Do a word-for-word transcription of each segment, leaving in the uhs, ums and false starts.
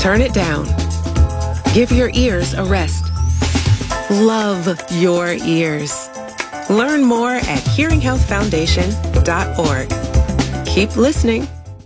Turn it down. Give your ears a rest. Love your ears. Learn more at hearing health foundation dot org. Keep listening.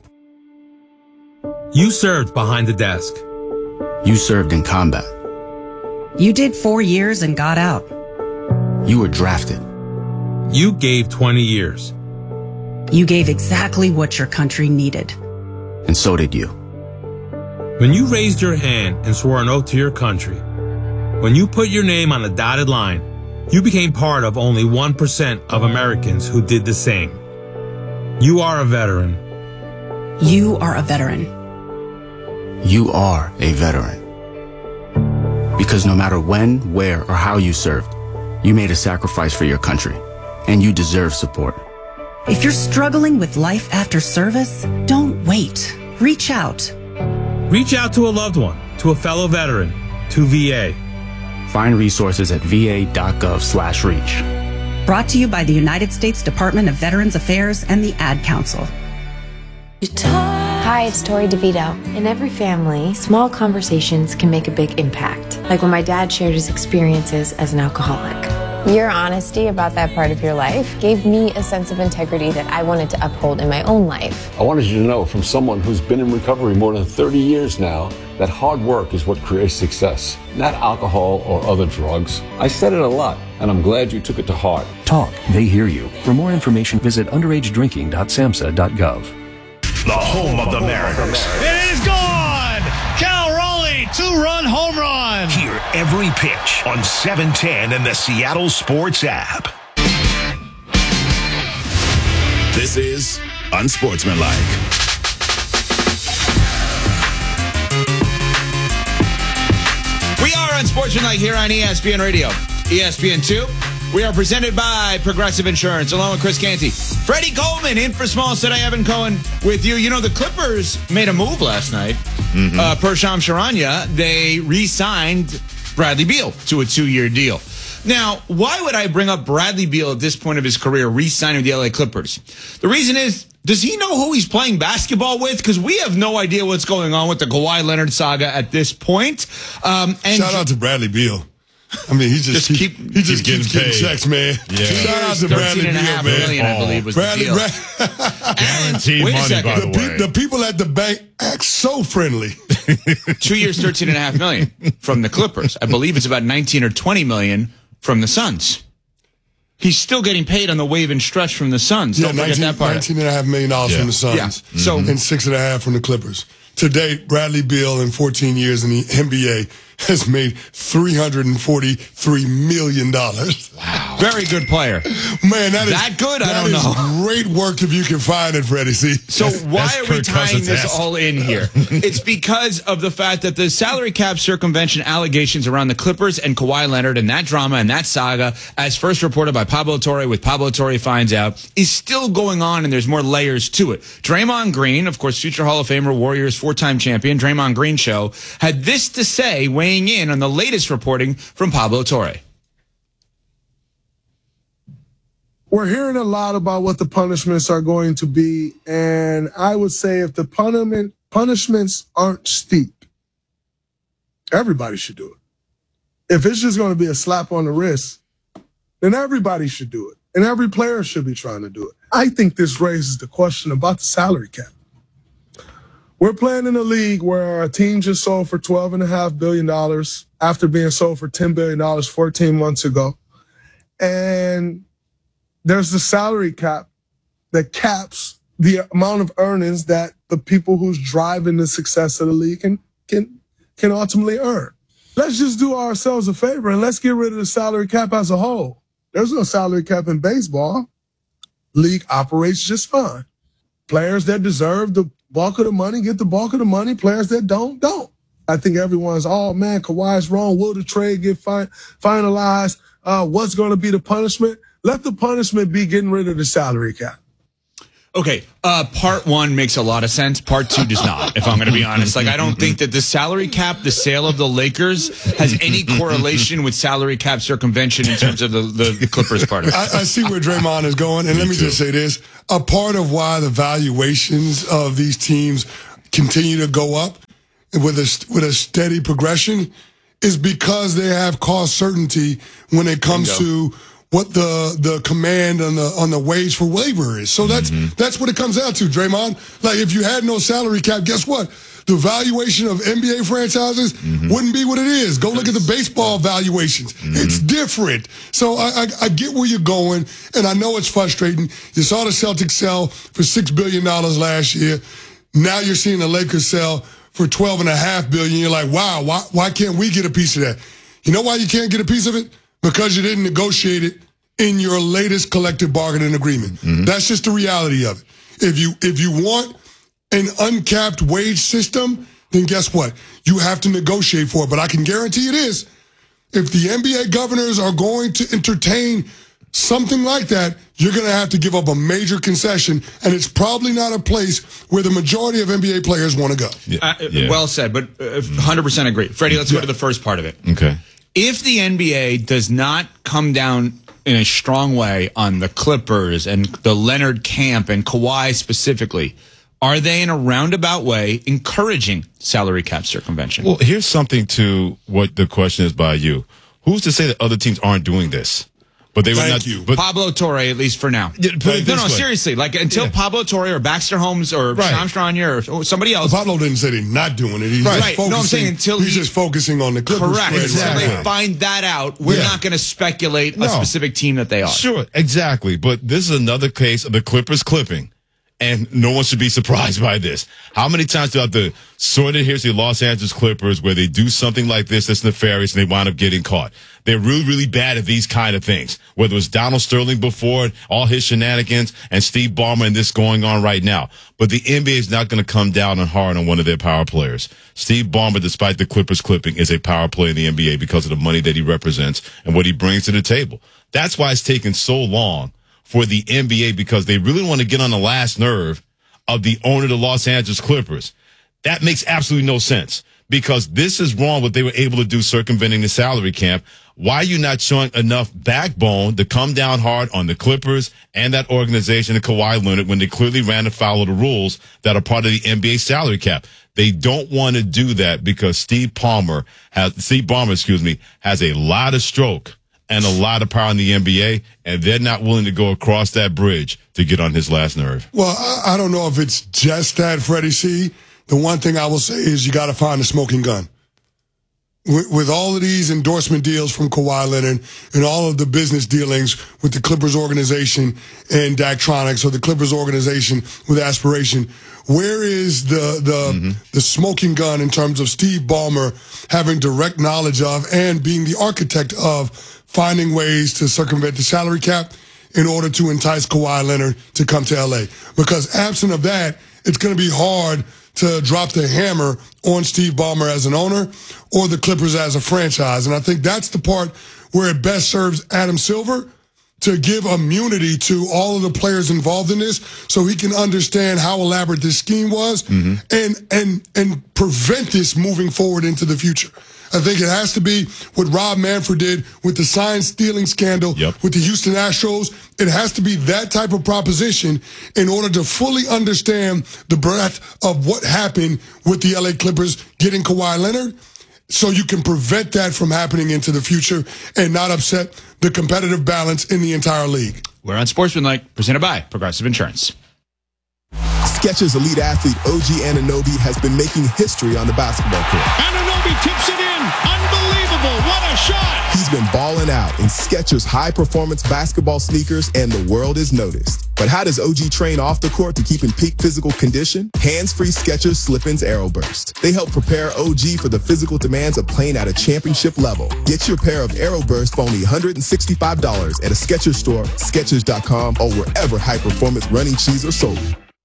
You served behind the desk. You served in combat. You did four years and got out. You were drafted. You gave twenty years. You gave exactly what your country needed. And so did you. When you raised your hand and swore an oath to your country, when you put your name on a dotted line, you became part of only one percent of Americans who did the same. You are a veteran. You are a veteran. You are a veteran. Because no matter when, where, or how you served, you made a sacrifice for your country, and you deserve support. If you're struggling with life after service, don't wait. Reach out. Reach out to a loved one, to a fellow veteran, to V A. Find resources at va.gov slash reach. Brought to you by the United States Department of Veterans Affairs and the Ad Council. Hi, it's Tori DeVito. In every family, small conversations can make a big impact. Like when my dad shared his experiences as an alcoholic. Your honesty about that part of your life gave me a sense of integrity that I wanted to uphold in my own life. I wanted you to know from someone who's been in recovery more than thirty years now that hard work is what creates success, not alcohol or other drugs. I said it a lot, and I'm glad you took it to heart. Talk, they hear you. For more information, visit underage drinking dot samhsa dot gov. The home of the Mariners. It is gone! Cal Raleigh, two-run home run! Hear every pitch on seven ten and the Seattle Sports app. This is Unsportsmanlike. We are Unsportsmanlike here on E S P N Radio. E S P N two. We are presented by Progressive Insurance, along with Chris Canty. Freddie Coleman in for Smalls today. Evan Cohen with you. You know, the Clippers made a move last night. Mm-hmm. Uh, per Shams Charania, they re-signed Bradley Beal to a two-year deal. Now, why would I bring up Bradley Beal at this point of his career, re-signing with the L A Clippers? The reason is, does he know who he's playing basketball with? Because we have no idea what's going on with the Kawhi Leonard saga at this point. Um, and Shout out to Bradley Beal. I mean, he just, just keep, keep he just keep keeps getting getting checks, man. Yeah. Shout out to Bradley Beal, man. Million, I believe, was Bradley, the deal. Brad- Guaranteed money, second. by the, the, way. pe- the people at the bank act so friendly. Two years, thirteen and a half million from the Clippers. I believe it's about nineteen or twenty million from the Suns. He's still getting paid on the wave and stretch from the Suns. Yeah, Don't forget nineteen, that part. nineteen and a half million dollars Yeah. from the Suns. Yeah. So, and six and a half from the Clippers. To date, Bradley Beal in fourteen years in the N B A has made three hundred forty-three million dollars. Wow. Very good player. Man, that is that good? That I don't is know. Great work if you can find it, Freddie. See? So That's, why that's are we Kirk tying Cousins' this ass. all in here? It's because of the fact that the salary cap circumvention allegations around the Clippers and Kawhi Leonard and that drama and that saga, as first reported by Pablo Torre with Pablo Torre Finds Out, is still going on, and there's more layers to it. Draymond Green, of course, future Hall of Famer, Warriors four-time champion, Draymond Green Show, had this to say, weighing in on the latest reporting from Pablo Torre. We're hearing a lot about what the punishments are going to be, and I would say if the punishment punishments aren't steep, everybody should do it. If it's just going to be a slap on the wrist, then everybody should do it, and every player should be trying to do it. I think this raises the question about the salary cap. We're playing in a league where a team just sold for twelve point five billion dollars after being sold for ten billion dollars fourteen months ago, and there's the salary cap that caps the amount of earnings that the people who's driving the success of the league can, can, can ultimately earn. Let's just do ourselves a favor and let's get rid of the salary cap as a whole. There's no salary cap in baseball. League operates just fine. Players that deserve the bulk of the money get the bulk of the money. Players that don't, don't. I think everyone's, oh man, Kawhi's wrong. Will the trade get fi- finalized? Uh, what's going to be the punishment? Let the punishment be getting rid of the salary cap. Okay, uh, part one makes a lot of sense. Part two does not, if I'm going to be honest. Like, I don't think that the salary cap, the sale of the Lakers, has any correlation with salary cap circumvention in terms of the, the Clippers part of it. I, I see where Draymond is going, and Me let me too. just say this. A part of why the valuations of these teams continue to go up with a, with a steady progression is because they have cost certainty when it comes Bingo. to what the the command on the on the wage for labor is. So that's Mm-hmm. that's what it comes down to, Draymond. Like, if you had no salary cap, guess what? The valuation of N B A franchises Mm-hmm. wouldn't be what it is. Go look at the baseball valuations. Mm-hmm. It's different. So I, I, I get where you're going, and I know it's frustrating. You saw the Celtics sell for six billion dollars last year. Now you're seeing the Lakers sell for twelve and a half billion dollars. You're like, wow, why, why can't we get a piece of that? You know why you can't get a piece of it? Because you didn't negotiate it in your latest collective bargaining agreement. Mm-hmm. That's just the reality of it. If you if you want an uncapped wage system, then guess what? You have to negotiate for it. But I can guarantee you this. If the N B A governors are going to entertain something like that, you're going to have to give up a major concession, and it's probably not a place where the majority of N B A players want to go. Yeah. Uh, yeah. Well said, but uh, one hundred percent agree. Freddie, let's yeah. go to the first part of it. Okay. If the N B A does not come down in a strong way on the Clippers and the Leonard camp and Kawhi specifically, are they in a roundabout way encouraging salary cap circumvention? Well, here's something to what the question is by you. Who's to say that other teams aren't doing this? But they were Thank not. you. But, Pablo Torre, at least for now. Yeah, put it no, this no, way. seriously. Like, until Yeah. Pablo Torre or Baxter Holmes or Right. Shams Charania or somebody else. Pablo didn't say they're not doing it. He's Right. just Right. focusing, No, I'm saying until he's he- just focusing on the Clippers. Correct. spread Until right they now. find that out, we're Yeah. not going to speculate No. a specific team that they are. Sure, exactly. But this is another case of the Clippers clipping. And no one should be surprised by this. How many times throughout the sordid history of Los Angeles Clippers where they do something like this that's nefarious and they wind up getting caught? They're really, really bad at these kind of things. Whether it was Donald Sterling before, all his shenanigans, and Steve Ballmer and this going on right now. But the N B A is not going to come down and hard on one of their power players. Steve Ballmer, despite the Clippers clipping, is a power player in the N B A because of the money that he represents and what he brings to the table. That's why it's taken so long for the N B A, because they really want to get on the last nerve of the owner of the Los Angeles Clippers. That makes absolutely no sense, because this is wrong what they were able to do circumventing the salary cap. Why are you not showing enough backbone to come down hard on the Clippers and that organization, the Kawhi Leonard, when they clearly ran afoul of the rules that are part of the N B A salary cap? They don't want to do that because Steve Ballmer has, Steve Ballmer, excuse me, has a lot of stroke and a lot of power in the N B A, and they're not willing to go across that bridge to get on his last nerve. Well, I, I don't know if it's just that, Freddie C. The one thing I will say is you got to find a smoking gun. With, with all of these endorsement deals from Kawhi Leonard and all of the business dealings with the Clippers organization and Daktronics, or the Clippers organization with aspiration, where is the the mm-hmm. the smoking gun in terms of Steve Ballmer having direct knowledge of and being the architect of finding ways to circumvent the salary cap in order to entice Kawhi Leonard to come to L A? Because absent of that, it's going to be hard to drop the hammer on Steve Ballmer as an owner or the Clippers as a franchise. And I think that's the part where it best serves Adam Silver to give immunity to all of the players involved in this so he can understand how elaborate this scheme was mm-hmm. and and and prevent this moving forward into the future. I think it has to be what Rob Manfred did with the sign stealing scandal yep. with the Houston Astros. It has to be that type of proposition in order to fully understand the breadth of what happened with the L A Clippers getting Kawhi Leonard, so you can prevent that from happening into the future and not upset the competitive balance in the entire league. We're on Sportsmanlike, presented by Progressive Insurance. Skechers elite athlete O G Anunoby has been making history on the basketball court. Anunoby tips it in. Unbelievable. What a shot. He's been balling out in Skechers high-performance basketball sneakers, and the world is noticed. But how does O G train off the court to keep in peak physical condition? Hands-free Skechers Slip-ins AeroBurst. They help prepare O G for the physical demands of playing at a championship level. Get your pair of AeroBurst for only one hundred sixty-five dollars at a Skechers store, Skechers dot com, or wherever high-performance running shoes are sold.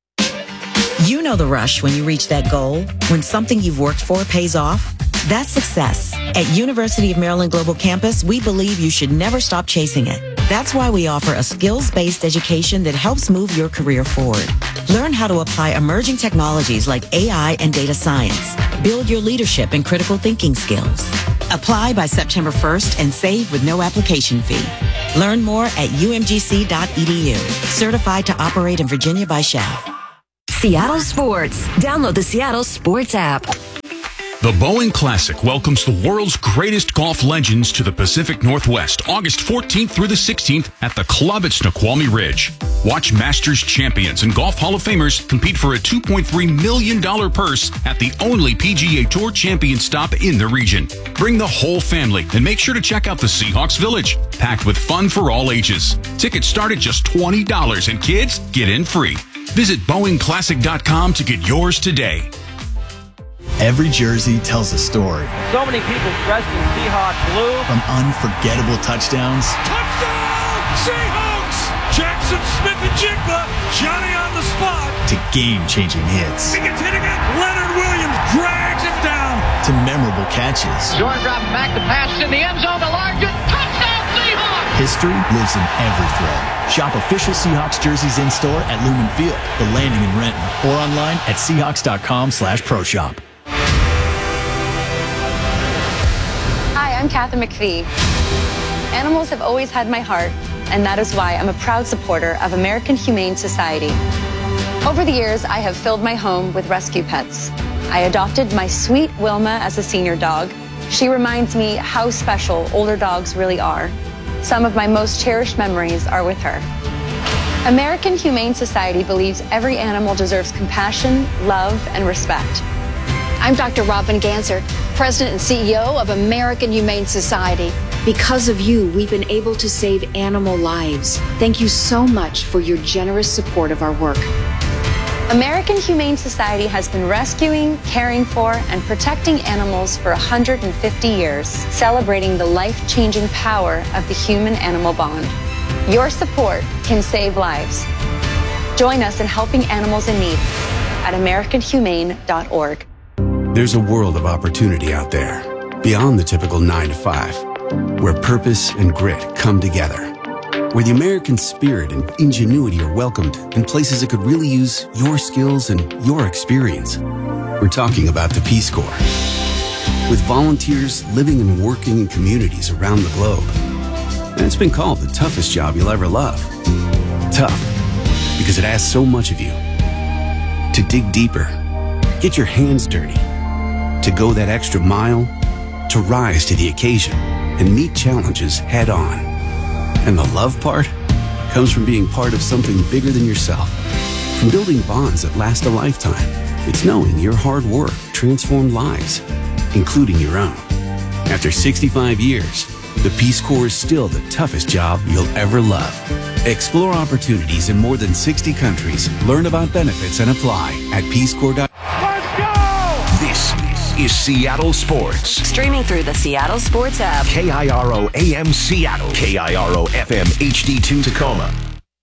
You know the rush when you reach that goal, when something you've worked for pays off. That's success. At University of Maryland Global Campus, we believe you should never stop chasing it. That's why we offer a skills-based education that helps move your career forward. Learn how to apply emerging technologies like A I and data science. Build your leadership and critical thinking skills. Apply by September first and save with no application fee. Learn more at U M G C dot E D U. Certified to operate in Virginia by Shell. Seattle Sports. Download the Seattle Sports app. The Boeing Classic welcomes the world's greatest golf legends to the Pacific Northwest, August fourteenth through the sixteenth at the club at Snoqualmie Ridge. Watch Masters champions and Golf Hall of Famers compete for a two point three million dollars purse at the only P G A Tour champion stop in the region. Bring the whole family and make sure to check out the Seahawks Village, packed with fun for all ages. Tickets start at just twenty dollars and kids get in free. Visit Boeing Classic dot com to get yours today. Every jersey tells a story. So many people dressed in Seahawks blue. From unforgettable touchdowns. Touchdown, Seahawks! Jackson Smith-Njigba, Johnny on the spot. To game-changing hits. He gets hit again. Leonard Williams drags him down. To memorable catches. Jordan dropping back to pass in the end zone to Larkin. Touchdown, Seahawks! History lives in every thread. Shop official Seahawks jerseys in-store at Lumen Field, The Landing in Renton, or online at Seahawks dot com slash pro shop. Hi, I'm Katherine McPhee. Animals have always had my heart, and that is why I'm a proud supporter of American Humane Society. Over the years, I have filled my home with rescue pets. I adopted my sweet Wilma as a senior dog. She reminds me how special older dogs really are. Some of my most cherished memories are with her. American Humane Society believes every animal deserves compassion, love, and respect. I'm Doctor Robin Ganser, President and C E O of American Humane Society. Because of you, we've been able to save animal lives. Thank you so much for your generous support of our work. American Humane Society has been rescuing, caring for, and protecting animals for one hundred fifty years, celebrating the life-changing power of the human-animal bond. Your support can save lives. Join us in helping animals in need at American Humane dot org. There's a world of opportunity out there, beyond the typical nine to five, where purpose and grit come together, where the American spirit and ingenuity are welcomed in places that could really use your skills and your experience. We're talking about the Peace Corps. With volunteers living and working in communities around the globe. And it's been called the toughest job you'll ever love. Tough, because it asks so much of you. To dig deeper, get your hands dirty, to go that extra mile, to rise to the occasion and meet challenges head on. And the love part comes from being part of something bigger than yourself, from building bonds that last a lifetime. It's knowing your hard work transformed lives, including your own. After sixty-five years, the Peace Corps is still the toughest job you'll ever love. Explore opportunities in more than sixty countries. Learn about benefits and apply at peace corps dot com. Let's go! This is Seattle Sports. Streaming through the Seattle Sports app. K I R O A M Seattle. K I R O F M H D two Tacoma.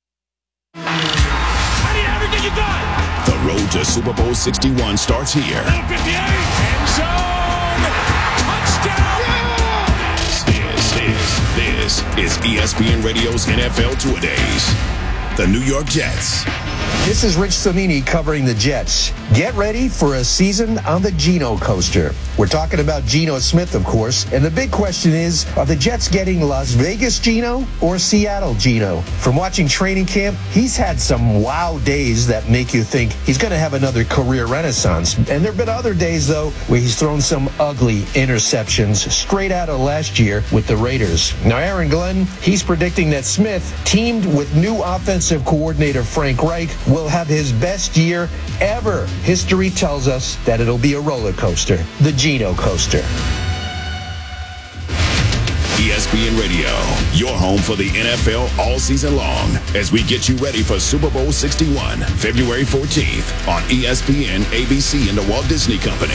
I need everything you got! The road to Super Bowl sixty-one starts here. End zone! Touchdown! This, this, this is E S P N Radio's N F L Two-A-Days. The New York Jets. This is Rich Sonini covering the Jets. Get ready for a season on the Geno coaster. We're talking about Geno Smith, of course, and the big question is, are the Jets getting Las Vegas Geno or Seattle Geno? From watching training camp, he's had some wow days that make you think he's going to have another career renaissance. And there have been other days, though, where he's thrown some ugly interceptions straight out of last year with the Raiders. Now, Aaron Glenn, he's predicting that Smith, teamed with new offensive coordinator Frank Reich, will have his best year ever. History tells us that it'll be a roller coaster, the Geno coaster. E S P N Radio, your home for the N F L all season long, as we get you ready for Super Bowl sixty-one, February fourteenth on E S P N, A B C, and the Walt Disney Company.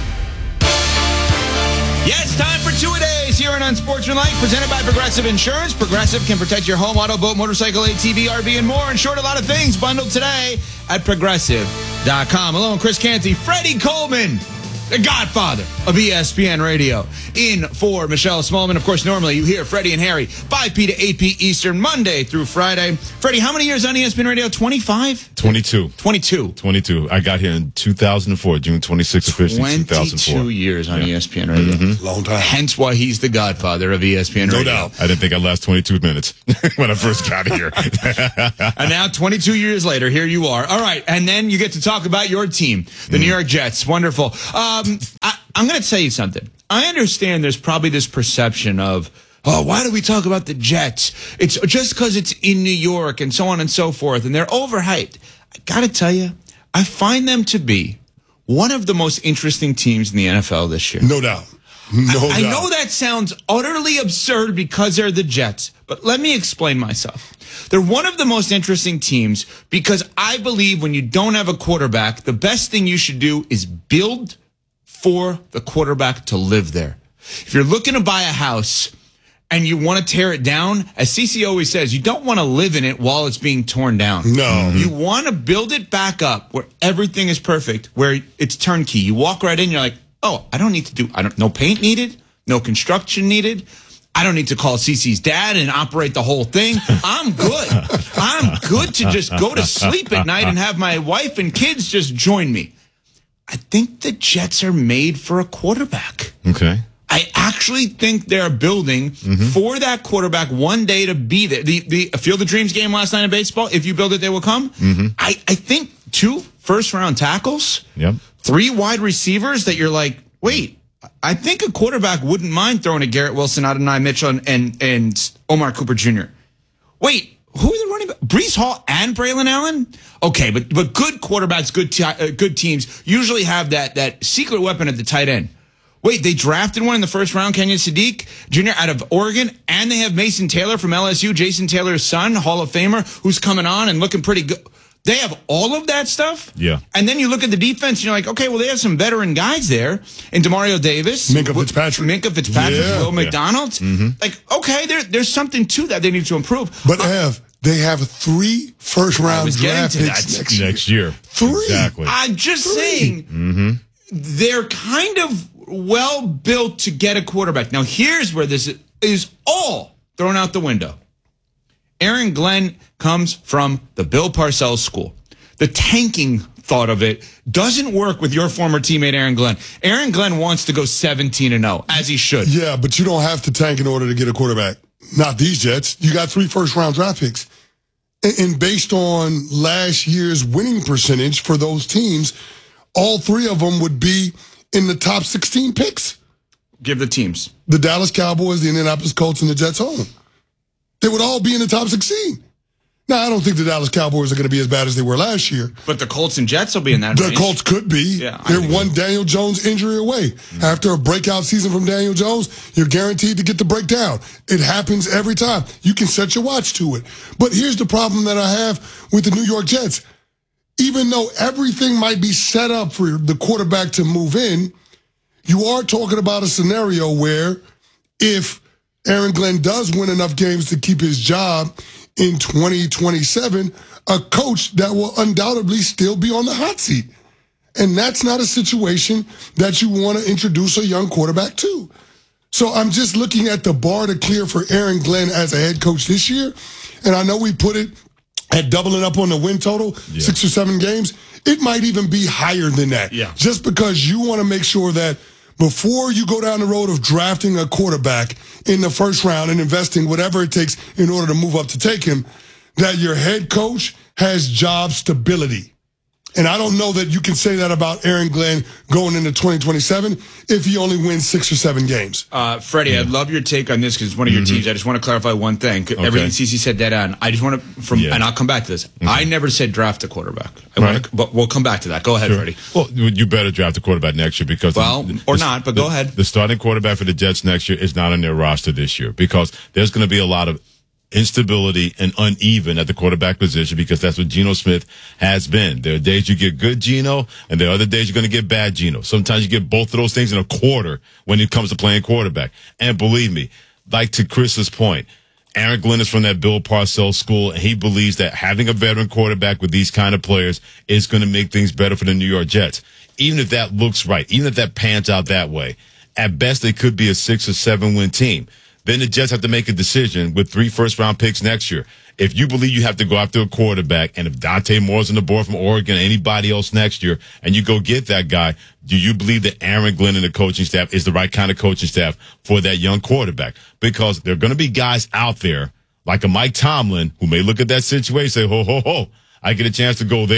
Yes, time for two-a-days here on Unsportsmanlike, presented by Progressive Insurance. Progressive can protect your home, auto, boat, motorcycle, A T V, R V, and more. In short, a lot of things bundled today at Progressive dot com. Hello, I'm Chris Canty. Freddie Coleman, the godfather of E S P N Radio, in for Michelle Smallman. Of course, normally you hear Freddie and Harry, five p to eight p Eastern, Monday through Friday. Freddie, how many years on E S P N Radio? twenty-five? twenty-two. twenty-two. twenty-two. I got here in two thousand four, June twenty-sixth, officially two thousand four. twenty-two years on yeah. E S P N Radio. Mm-hmm. Long time. Hence why he's the godfather of E S P N no Radio. No doubt. I didn't think I'd last twenty-two minutes when I first got here. And now, twenty-two years later, here you are. All right, and then you get to talk about your team, the mm. New York Jets. Wonderful. Um, I, I'm going to tell you something. I understand there's probably this perception of, oh, why do we talk about the Jets? It's just because it's in New York and so on and so forth, and they're overhyped. I got to tell you, I find them to be one of the most interesting teams in the N F L this year. No doubt. No I, I doubt. know that sounds utterly absurd because they're the Jets, but let me explain myself. They're one of the most interesting teams because I believe when you don't have a quarterback, the best thing you should do is build for the quarterback to live there. If you're looking to buy a house and you want to tear it down, as C C always says, you don't want to live in it while it's being torn down. No. You want to build it back up where everything is perfect, where it's turnkey. You walk right in, you're like, oh, I don't need to do, I don't, no paint needed, no construction needed. I don't need to call Cece's dad and operate the whole thing. I'm good. I'm good to just go to sleep at night and have my wife and kids just join me. I think the Jets are made for a quarterback. Okay. I actually think they're building mm-hmm. for that quarterback one day to be there. The, the Field of Dreams game last night in baseball, if you build it, they will come. Mm-hmm. I, I think two first-round tackles, yep. three wide receivers that you're like, wait, I think a quarterback wouldn't mind throwing a Garrett Wilson, Adonai Mitchell, and, and, and Omar Cooper Junior Wait, who are the running back? Breece Hall and Braylon Allen? Okay, but but good quarterbacks, good te- uh, good teams usually have that that secret weapon at the tight end. Wait, they drafted one in the first round, Kenyon Sadiq Junior out of Oregon, and they have Mason Taylor from L S U, Jason Taylor's son, Hall of Famer, who's coming on and looking pretty good. They have all of that stuff. Yeah. And then you look at the defense and you're like, okay, well, they have some veteran guys there. And Demario Davis. Minkah Fitzpatrick. Minkah Fitzpatrick. Yeah. Will McDonald. Mm-hmm. Like, okay, there, there's something to that they need to improve. But they have, they have three first round draft picks next year. Next year. Three. Exactly. I'm just Three. saying Mm-hmm. they're kind of well built to get a quarterback. Now, here's where this is all thrown out the window. Aaron Glenn comes from the Bill Parcells school. The tanking thought of it doesn't work with your former teammate Aaron Glenn. Aaron Glenn wants to go seventeen and oh, as he should. Yeah, but you don't have to tank in order to get a quarterback. Not these Jets. You got three first-round draft picks. And, and based on last year's winning percentage for those teams, all three of them would be in the top sixteen picks. Give the teams. The Dallas Cowboys, the Indianapolis Colts, and the Jets home. They would all be in the top sixteen. Now, I don't think the Dallas Cowboys are going to be as bad as they were last year. But the Colts and Jets will be in that The range. Colts could be. Yeah, They're one Daniel Jones injury away. Mm-hmm. After a breakout season from Daniel Jones, you're guaranteed to get the breakdown. It happens every time. You can set your watch to it. But here's the problem that I have with the New York Jets. Even though everything might be set up for the quarterback to move in, you are talking about a scenario where if Aaron Glenn does win enough games to keep his job in twenty twenty-seven, a coach that will undoubtedly still be on the hot seat. And that's not a situation that you want to introduce a young quarterback to. So I'm just looking at the bar to clear for Aaron Glenn as a head coach this year. And I know we put it at doubling up on the win total, yeah. six or seven games. It might even be higher than that. Yeah. Just because you want to make sure that before you go down the road of drafting a quarterback in the first round and investing whatever it takes in order to move up to take him, that your head coach has job stability. And I don't know that you can say that about Aaron Glenn going into twenty twenty-seven if he only wins six or seven games. Uh, Freddie, yeah. I'd love your take on this because it's one of your mm-hmm. teams. I just want to clarify one thing. Okay. Everything Cece said dead on. I just want to, from, yeah. and I'll come back to this. Mm-hmm. I never said draft a quarterback. I right. want to, but we'll come back to that. Go ahead, sure. Freddie. Well, you better draft a quarterback next year because well, the, or the, not. But the, go ahead. The starting quarterback for the Jets next year is not on their roster this year because there's going to be a lot of instability and uneven at the quarterback position because that's what Geno Smith has been. There are days you get good Geno, and there are other days you're going to get bad Geno. Sometimes you get both of those things in a quarter when it comes to playing quarterback. And believe me, like to Chris's point, Aaron Glenn is from that Bill Parcells school, and he believes that having a veteran quarterback with these kind of players is going to make things better for the New York Jets. Even if that looks right, even if that pans out that way, at best they could be a six or seven win team. Then the Jets have to make a decision with three first-round picks next year. If you believe you have to go after a quarterback, and if Dante Moore's on the board from Oregon or anybody else next year, and you go get that guy, do you believe that Aaron Glenn and the coaching staff is the right kind of coaching staff for that young quarterback? Because there are going to be guys out there, like a Mike Tomlin, who may look at that situation and say, ho, ho, ho, I get a chance to go there,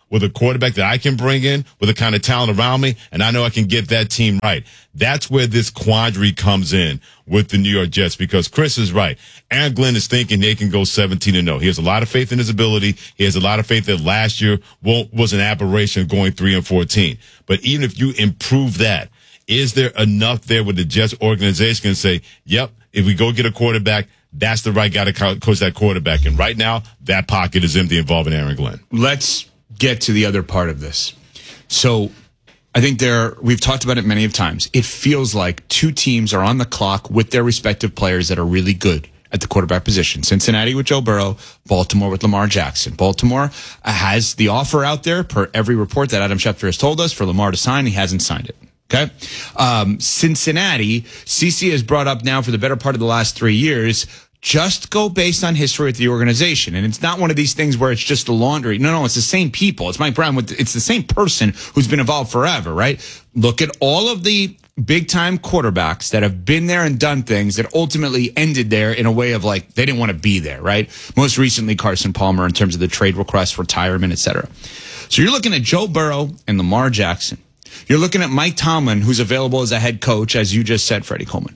with a quarterback that I can bring in with the kind of talent around me, and I know I can get that team right. That's where this quandary comes in with the New York Jets, because Chris is right. Aaron Glenn is thinking they can go seventeen and oh. He has a lot of faith in his ability. He has a lot of faith that last year won't, was an aberration going three and fourteen. But even if you improve that, is there enough there with the Jets organization can say, yep, if we go get a quarterback, that's the right guy to coach that quarterback. And right now, that pocket is empty involving Aaron Glenn. Let's get to the other part of this. So I think there, we've talked about it many of times. It feels like two teams are on the clock with their respective players that are really good at the quarterback position. Cincinnati with Joe Burrow, Baltimore with Lamar Jackson. Baltimore has the offer out there, per every report that Adam Schefter has told us, for Lamar to sign. He hasn't signed it. Okay. Um, Cincinnati, C C has brought up now for the better part of the last three years, just go based on history with the organization. And it's not one of these things where it's just the laundry. No, no, it's the same people. It's Mike Brown. With, it's the same person who's been involved forever, right? Look at all of the big time quarterbacks that have been there and done things that ultimately ended there in a way of like, they didn't want to be there, right? Most recently, Carson Palmer in terms of the trade request, retirement, et cetera. So you're looking at Joe Burrow and Lamar Jackson. You're looking at Mike Tomlin, who's available as a head coach, as you just said, Freddie Coleman.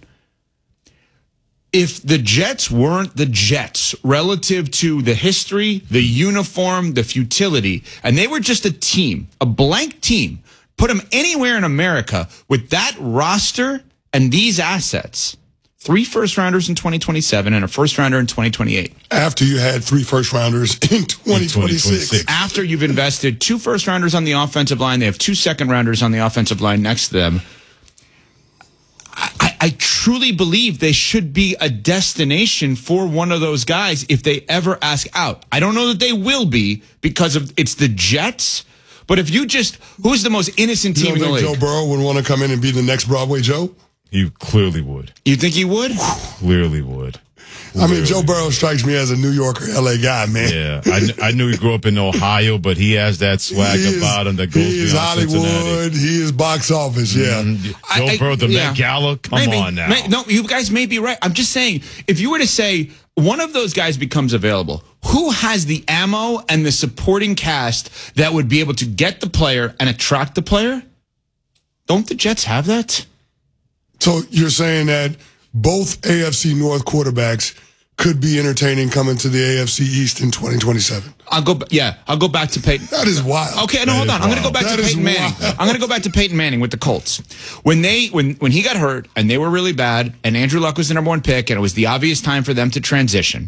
If the Jets weren't the Jets relative to the history, the uniform, the futility, and they were just a team, a blank team, put them anywhere in America with that roster and these assets, three first rounders in twenty twenty-seven and a first rounder in twenty twenty-eight. After you had three first rounders in twenty twenty-six. After you've invested two first rounders on the offensive line, they have two second rounders on the offensive line next to them. I, I truly believe they should be a destination for one of those guys if they ever ask out. I don't know that they will be because of it's the Jets. But if you just, who's the most innocent team you don't in the think league? Joe Burrow would want to come in and be the next Broadway Joe? He clearly would. You think he would? Clearly would. I mean, Joe Burrow strikes me as a New York or L A guy, man. Yeah, I, kn- I knew he grew up in Ohio, but he has that swag He is- about him that goes He is beyond Hollywood. Cincinnati. He is box office, yeah. Mhm. Joe I- I- Burrow, the yeah. Met Gala, come Maybe. on now. May- no, you guys may be right. I'm just saying, if you were to say one of those guys becomes available, who has the ammo and the supporting cast that would be able to get the player and attract the player? Don't the Jets have that? So you're saying that both A F C North quarterbacks could be entertaining coming to the A F C East in twenty twenty-seven. I'll go. Yeah, I'll go back to Peyton. That is wild. Okay, no, That hold is on. I'm going to go wild. back That to is Peyton Manning. wild. I'm going to go back to Peyton Manning with the Colts. When they when when he got hurt and they were really bad, and Andrew Luck was the number one pick, and it was the obvious time for them to transition.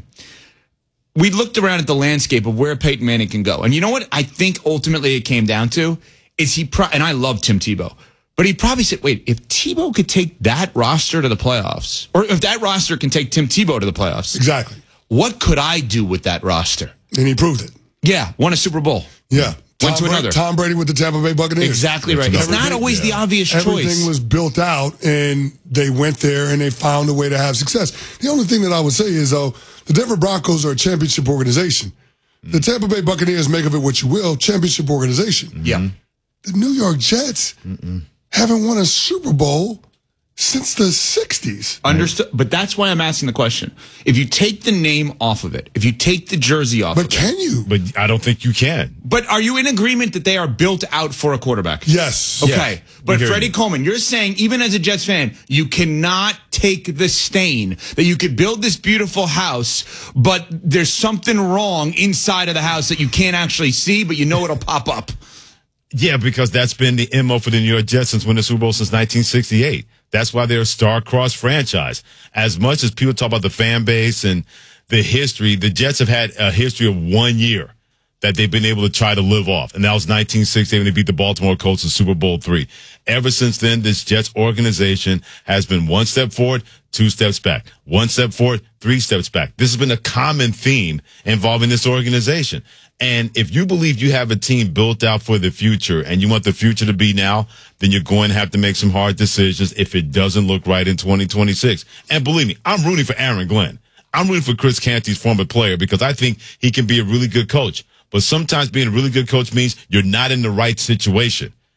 We looked around at the landscape of where Peyton Manning can go, and you know what? I think ultimately it came down to is he. Pro- and I love Tim Tebow. But he probably said, wait, if Tebow could take that roster to the playoffs, or if that roster can take Tim Tebow to the playoffs. Exactly. What could I do with that roster? And he proved it. Yeah, won a Super Bowl. Yeah. Tom Went to Brady, another. Tom Brady with the Tampa Bay Buccaneers. Exactly right. It's not always the obvious choice. Everything was built out, and they went there, and they found a way to have success. The only thing that I would say is, though, the Denver Broncos are a championship organization. The Tampa Bay Buccaneers, make of it what you will, championship organization. Yeah. The New York Jets Mm-mm. haven't won a Super Bowl since the sixties. Understood. But that's why I'm asking the question. If you take the name off of it, if you take the jersey off But of it. can you? But I don't think you can. But are you in agreement that they are built out for a quarterback? Yes. Okay. Yes. But We hear Freddie you. Coleman, you're saying, even as a Jets fan, you cannot take the stain that you could build this beautiful house, but there's something wrong inside of the house that you can't actually see, but you know it'll pop up. Yeah, because that's been the M O for the New York Jets since winning the Super Bowl since nineteen sixty-eight. That's why they're a star-crossed franchise. As much as people talk about the fan base and the history, the Jets have had a history of one year that they've been able to try to live off. And that was nineteen sixty-eight when they beat the Baltimore Colts in Super Bowl three. Ever since then, this Jets organization has been one step forward, two steps back. One step forward, three steps back. This has been a common theme involving this organization. And if you believe you have a team built out for the future and you want the future to be now, then you're going to have to make some hard decisions if it doesn't look right in twenty twenty-six. And believe me, I'm rooting for Aaron Glenn. I'm rooting for Chris Canty's former player because I think he can be a really good coach. But sometimes being a really good coach means you're not in the right situation.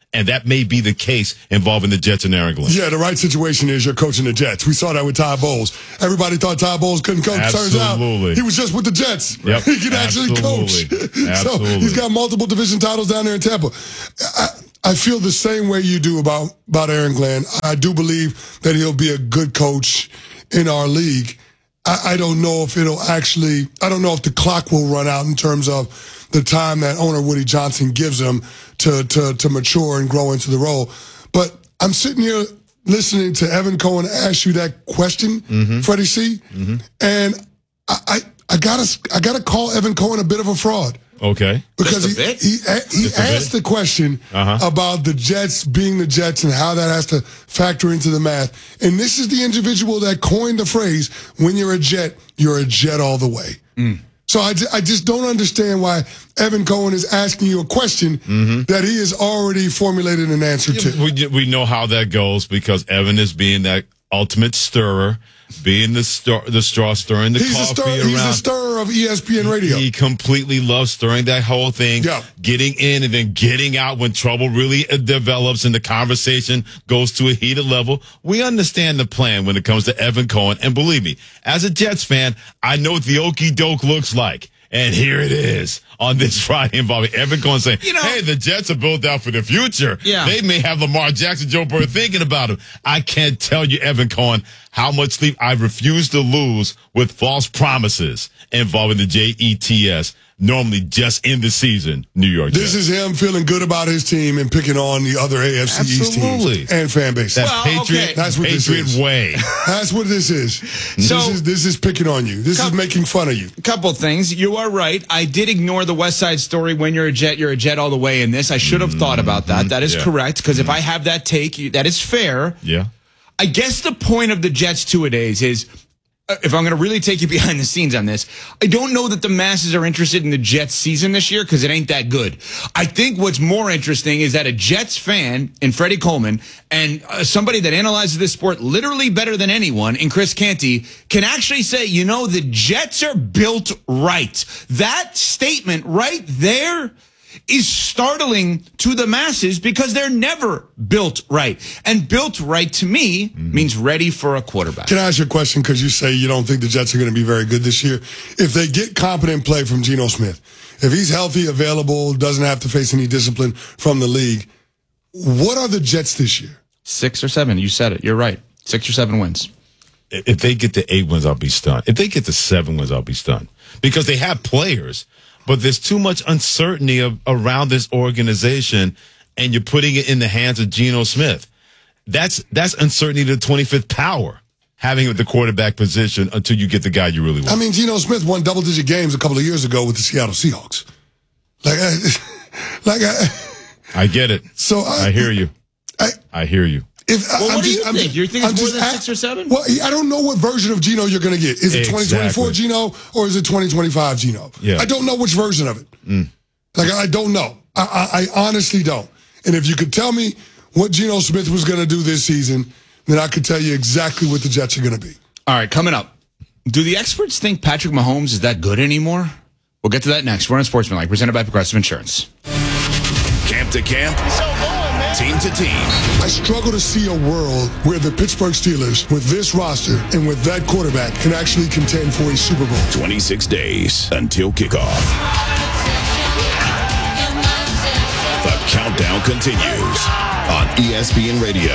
And that may be the case involving the Jets and Aaron Glenn. Yeah, the right situation is you're coaching the Jets. We saw that with Todd Bowles. Everybody thought Todd Bowles couldn't coach. Absolutely. Turns out he was just with the Jets. Yep. He can actually Absolutely. coach. Absolutely. So he's got multiple division titles down there in Tampa. I, I feel the same way you do about, about Aaron Glenn. I do believe that he'll be a good coach in our league. I, I don't know if it'll actually, I don't know if the clock will run out in terms of the time that owner Woody Johnson gives him to, to, to mature and grow into the role. But I'm sitting here listening to Evan Cohen ask you that question, mm-hmm. Freddie C. Mm-hmm. And I, I, I gotta, I gotta call Evan Cohen a bit of a fraud. Okay. Because he, he, he asked the question uh-huh. about the Jets being the Jets and how that has to factor into the math. And this is the individual that coined the phrase, when you're a Jet, you're a Jet all the way. Mm. So I, I just don't understand why Evan Cohen is asking you a question mm-hmm. that he has already formulated an answer yeah, to. We, we know how that goes because Evan is being that ultimate stirrer, being the star, the straw stirring the he's coffee a stir, around. He's a stirrer of E S P N Radio. He completely loves stirring that whole thing, yeah. getting in and then getting out when trouble really develops and the conversation goes to a heated level. We understand the plan when it comes to Evan Cohen. And believe me, as a Jets fan, I know what the okie doke looks like. And here it is on this Friday involving Evan Cohen saying, you know, hey, the Jets are built out for the future. Yeah. They may have Lamar Jackson, Joe Burrow thinking about him. I can't tell you, Evan Cohen, how much sleep I refuse to lose with false promises involving the J E T S. Normally just in the season, New York Jets. This is him feeling good about his team and picking on the other A F C East teams and fan base. That well, Patriot, okay. That's what Patriot this is. way. That's what this is. So, this is this is picking on you. This couple, is making fun of you. A couple things. You are right. I did ignore the West Side Story. When you're a Jet, you're a Jet all the way in this. I should have mm-hmm. thought about that. That is yeah. correct. Because mm-hmm. if I have that take, that is fair. Yeah. I guess the point of the Jets two-a-days is, if I'm going to really take you behind the scenes on this, I don't know that the masses are interested in the Jets season this year because it ain't that good. I think what's more interesting is that a Jets fan in Freddie Coleman and uh, somebody that analyzes this sport literally better than anyone in Chris Canty can actually say, you know, the Jets are built right. That statement right there is startling to the masses because they're never built right. And built right to me mm-hmm. means ready for a quarterback. Can I ask you a question? Because you say you don't think the Jets are going to be very good this year. If they get competent play from Geno Smith, if he's healthy, available, doesn't have to face any discipline from the league, what are the Jets this year? Six or seven. You said it. You're right. Six or seven wins. If they get to eight wins, I'll be stunned. If they get to seven wins, I'll be stunned. Because they have players. But there's too much uncertainty of, around this organization, and you're putting it in the hands of Geno Smith. That's that's uncertainty to the twenty-fifth power, having it at the quarterback position until you get the guy you really want. I mean, Geno Smith won double-digit games a couple of years ago with the Seattle Seahawks. Like, I, like I, I get it. So I, I hear you. I, I hear you. If, well, what I'm do just, you I'm think? Just, you think it's I'm more just, than I, six or seven? Well, I don't know what version of Geno you're going to get. Is it exactly. twenty twenty-four Geno or is it twenty twenty-five Geno? Yeah. I don't know which version of it. Mm. Like, I don't know. I, I, I honestly don't. And if you could tell me what Geno Smith was going to do this season, then I could tell you exactly what the Jets are going to be. All right, coming up. Do the experts think Patrick Mahomes is that good anymore? We'll get to that next. We're on Sportsmanlike, presented by Progressive Insurance. Camp to camp. So going, man. Team to team. I struggle to see a world where the Pittsburgh Steelers, with this roster and with that quarterback, can actually contend for a Super Bowl. twenty-six days until kickoff. The countdown continues on E S P N Radio.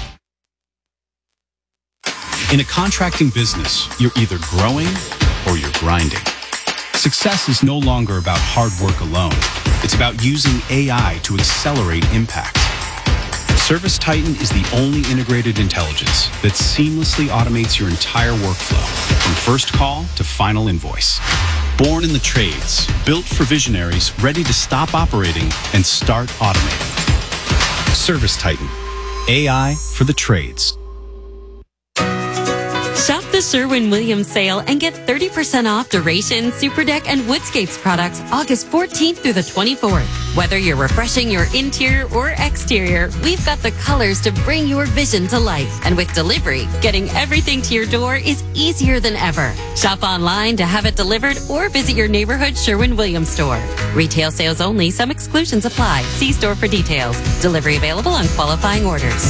In a contracting business, you're either growing or you're grinding. Success is no longer about hard work alone. It's about using A I to accelerate impact. ServiceTitan is the only integrated intelligence that seamlessly automates your entire workflow, from first call to final invoice. Born in the trades, built for visionaries ready to stop operating and start automating. ServiceTitan, A I for the trades. Shop the Sherwin-Williams sale and get thirty percent off Duration, Super Deck, and Woodscapes products August fourteenth through the twenty-fourth. Whether you're refreshing your interior or exterior, we've got the colors to bring your vision to life. And with delivery, getting everything to your door is easier than ever. Shop online to have it delivered or visit your neighborhood Sherwin-Williams store. Retail sales only. Some exclusions apply. See store for details. Delivery available on qualifying orders.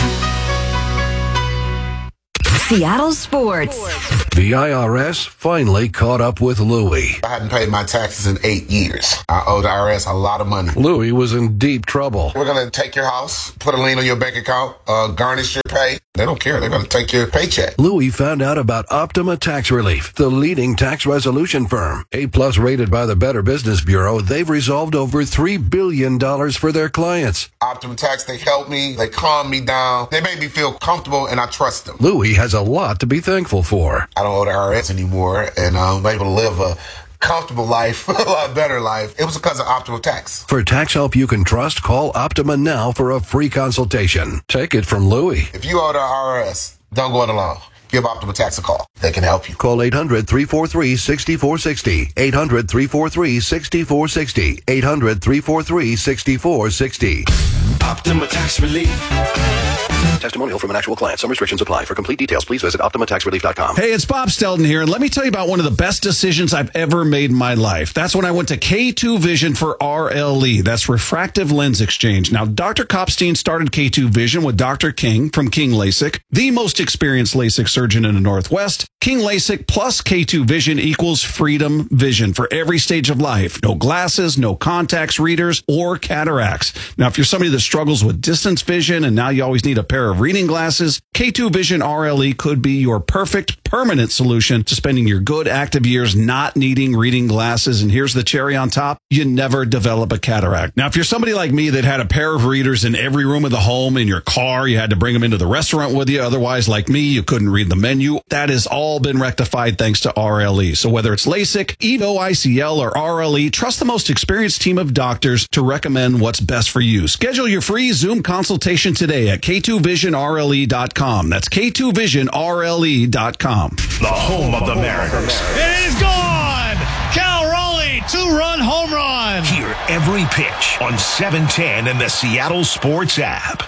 Seattle Sports. The I R S finally caught up with Louie. I hadn't paid my taxes in eight years. I owe the I R S a lot of money. Louie was in deep trouble. We're going to take your house, put a lien on your bank account, uh, garnish your pay. They don't care. They're going to take your paycheck. Louie found out about Optima Tax Relief, the leading tax resolution firm. A-plus rated by the Better Business Bureau, they've resolved over three billion dollars for their clients. Optima Tax, they helped me. They calmed me down. They made me feel comfortable, and I trust them. Louie has a lot to be thankful for. I don't owe the I R S anymore, and I'm able to live a comfortable life, a lot better life. It was because of Optima Tax. For tax help you can trust, call Optima now for a free consultation. Take it from Louie. If you owe the I R S, don't go it alone. Give Optima Tax a call. They can help you. Call eight hundred, three four three, six four six zero. eight hundred, three four three, six four six zero. eight hundred, three four three, six four six zero. Optima Tax Relief. Testimonial from an actual client. Some restrictions apply. For complete details, please visit Optima Tax Relief dot com. Hey, it's Bob Stelton here, and let me tell you about one of the best decisions I've ever made in my life. That's when I went to K two Vision for R L E. That's Refractive Lens Exchange. Now, Doctor Kopstein started K two Vision with Doctor King from King LASIK, the most experienced LASIK surgeon in the Northwest. King LASIK plus K two Vision equals freedom vision for every stage of life. No glasses, no contacts, readers, or cataracts. Now, if you're somebody that struggles with distance vision and now you always need a pair of reading glasses, K two Vision R L E could be your perfect permanent solution to spending your good active years not needing reading glasses. And here's the cherry on top. You never develop a cataract. Now, if you're somebody like me that had a pair of readers in every room of the home, in your car, you had to bring them into the restaurant with you. Otherwise, like me, you couldn't read the menu. That has all been rectified thanks to R L E. So whether it's LASIK, EVO I C L, or R L E, trust the most experienced team of doctors to recommend what's best for you. Schedule your free Zoom consultation today at K two vision R L E dot com. That's K two vision R L E dot com. The home of the Mariners. It is gone! Cal Raleigh, two-run home run! Hear every pitch on seven ten and the Seattle Sports app.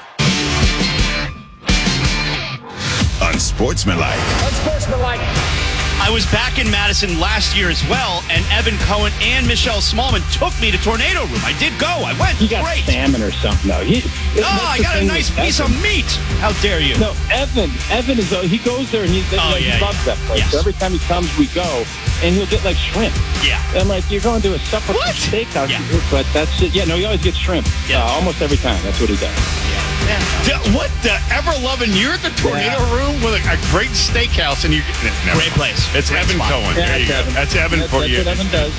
Unsportsmanlike. Unsportsmanlike. I was back in Madison last year as well, and Evan Cohen and Michelle Smallman took me to Tornado Room. I did go. I went. You got Great. salmon or something, though. He, oh, I got a nice piece Evan. of meat. How dare you? No, Evan. Evan is, he goes there and he's, oh, he yeah, loves yeah. that place. Yes. So every time he comes, we go, and he'll get like shrimp. Yeah. And I'm like, you're going to a separate steakhouse, yeah. but that's it. Yeah, no, he always gets shrimp. Yeah. Uh, almost every time. That's what he does. Yeah. What the ever-loving? You're at the Tornado yeah. Room with a, a great steakhouse, and you no, great place. It's great Evan spot. Cohen. Yeah, there you go. Evan. That's Evan that's, for that's you. That's what Evan does.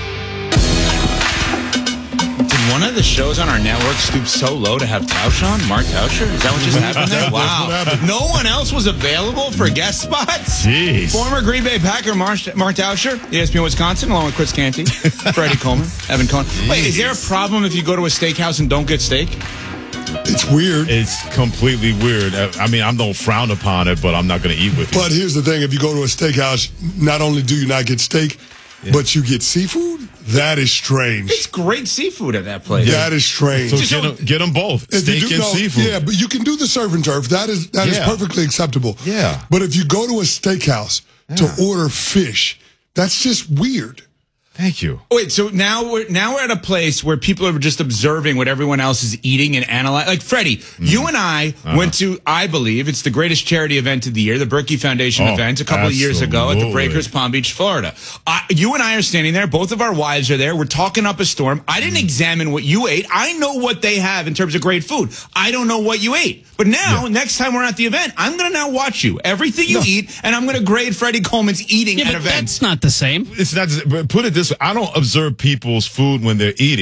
Did one of the shows on our network stoop so low to have Tausch on? Mark Tauscher? Is that what just happened there? Wow. No one else was available for guest spots? Jeez. Former Green Bay Packer Mark, Mark Tauscher, E S P N Wisconsin, along with Chris Canty, Freddie Coleman, Evan Cohen. Wait, is there a problem if you go to a steakhouse and don't get steak? It's weird. It's completely weird. I mean, I don't frown upon it, but I'm not going to eat with you. But here's the thing. If you go to a steakhouse, not only do you not get steak, yeah. but you get seafood. That is strange. It's great seafood at that place. That is strange. So get them, get them both, if steak you do, and no, seafood. Yeah, but you can do the surf and turf. That is that yeah. is perfectly acceptable. Yeah. But if you go to a steakhouse yeah. to order fish, that's just weird. Thank you. Wait, so now we're now we're at a place where people are just observing what everyone else is eating and analyzing. Like Freddie, mm. you and I uh-huh. went to, I believe, it's the greatest charity event of the year, the Berkey Foundation oh, event, a couple absolutely. of years ago at the Breakers, Palm Beach, Florida. Uh, you and I are standing there. Both of our wives are there. We're talking up a storm. I didn't mm. examine what you ate. I know what they have in terms of great food. I don't know what you ate. But now, yeah. next time we're at the event, I'm going to now watch you. Everything you no. eat, and I'm going to grade Freddie Coleman's eating yeah, at but events. That's not the same. It's not. But put it this way: I don't observe people's food when they're eating.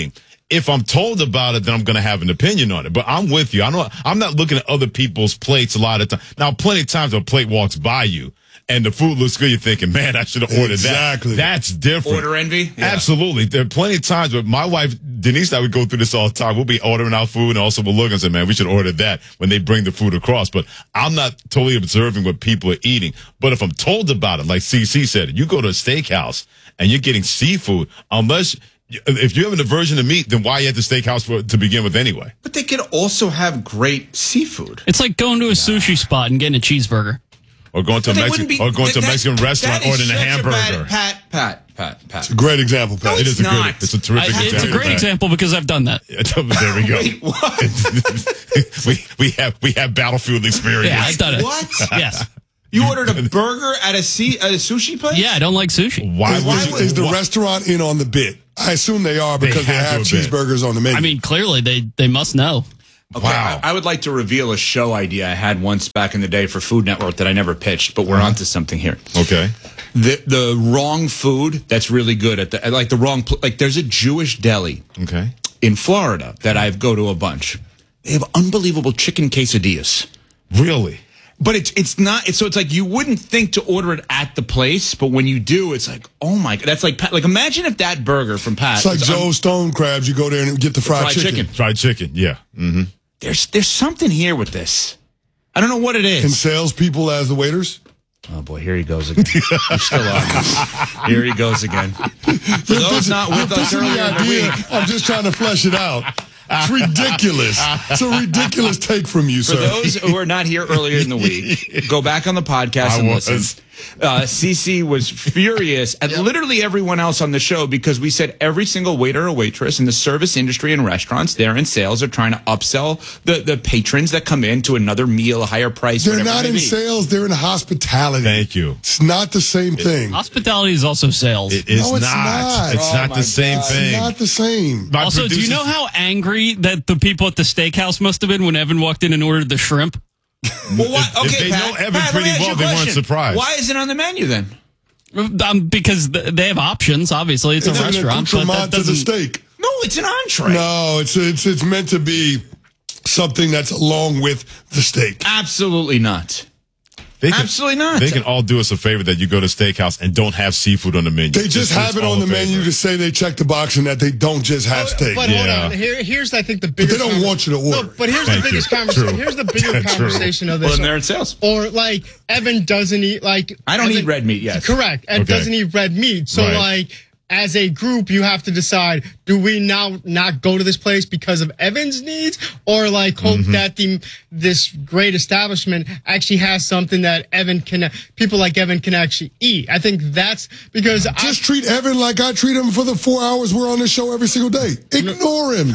If I'm told about it, then I'm going to have an opinion on it. But I'm with you. I don't, I'm not looking at other people's plates a lot of times. Now, plenty of times a plate walks by you and the food looks good, you're thinking, man, I should have ordered exactly. that. That's different. Order envy? Yeah. Absolutely. There are plenty of times where my wife, Denise and I would go through this all the time. We'll be ordering our food and also we'll look and say, man, we should order that when they bring the food across. But I'm not totally observing what people are eating. But if I'm told about it, like C C said, you go to a steakhouse and you're getting seafood, unless... If you have an aversion to meat, then why are you at the steakhouse for, to begin with anyway? But they could also have great seafood. It's like going to a sushi spot and getting a cheeseburger. Or going to a Mexican, be, or going that, to a Mexican that, restaurant, ordering a hamburger. A bad, Pat, Pat, Pat, Pat. It's a great example, Pat. No, it it's is a not. good, it's a terrific I, example. It's a great Pat. example because I've done that. There we go. Wait, what? we, we have, we have battlefield experience. Yeah, I've done it. What? Yes. You ordered a burger at a, C, a sushi place? Yeah, I don't like sushi. Why is, would you, is the why? restaurant in on the bit? I assume they are because they, they have, have cheeseburgers on the menu. I mean, clearly they, they must know. Okay, Wow. I, I would like to reveal a show idea I had once back in the day for Food Network that I never pitched, but we're uh-huh. onto something here. Okay. The the wrong food that's really good at the like the wrong like there's a Jewish deli Okay. in Florida that I go to a bunch. They have unbelievable chicken quesadillas. Really? But it's it's not it's so it's like you wouldn't think to order it at the place, but when you do, it's like, oh my god, that's like like imagine if that burger from Pat. It's like Joe un- Stone Crabs. You go there and get the fried, fried chicken. chicken. Fried chicken, yeah. Mm-hmm. There's there's something here with this. I don't know what it is. And salespeople as the waiters. Oh boy, here he goes again. You're still on this. Here he goes again. For those not with us earlier in the week, I'm just trying to flesh it out. It's ridiculous. It's a ridiculous take from you, For sir. those who are not here earlier in the week, go back on the podcast I and was. listen. Uh, C C was furious at yep. literally everyone else on the show because we said every single waiter or waitress in the service industry and restaurants, they're in sales, are trying to upsell the, the patrons that come in to another meal, a higher price. They're not in sales. They're in hospitality. Thank you. It's not the same thing. Hospitality is also sales. It is no, it's not. not. It's oh not the same God. thing. It's not the same. My also, do you know how angry that the people at the steakhouse must have been when Evan walked in and ordered the shrimp? Well, why, okay, if they Pat, know Evan Pat, pretty let me ask well, you a they weren't question. surprised. Why is it on the menu then? Um, because th- they have options. Obviously, it's, It's a an restaurant, but that accoutrement to the doesn't. steak. No, it's an entree. No, it's it's it's meant to be something that's along with the steak. Absolutely not. They can, Absolutely not. They can all do us a favor that you go to steakhouse and don't have seafood on the menu. They just have it on the menu to say they check the box and that they don't just have steak. But Yeah. hold on, Here, here's I think the But biggest. they don't want you to order. No, but here's Thank the biggest you. conversation. True. Here's the bigger True. conversation of this. Well, then they're in sales. Or like Evan doesn't eat like I don't Evan- eat red meat, yes. Correct. Evan Okay. doesn't eat red meat. So Right. like as a group, you have to decide: do we now not go to this place because of Evan's needs, or like hope Mm-hmm. that the this great establishment actually has something that Evan can, people like Evan can actually eat? I think that's because Just I, treat Evan like I treat him for the four hours we're on the show every single day. Ignore him.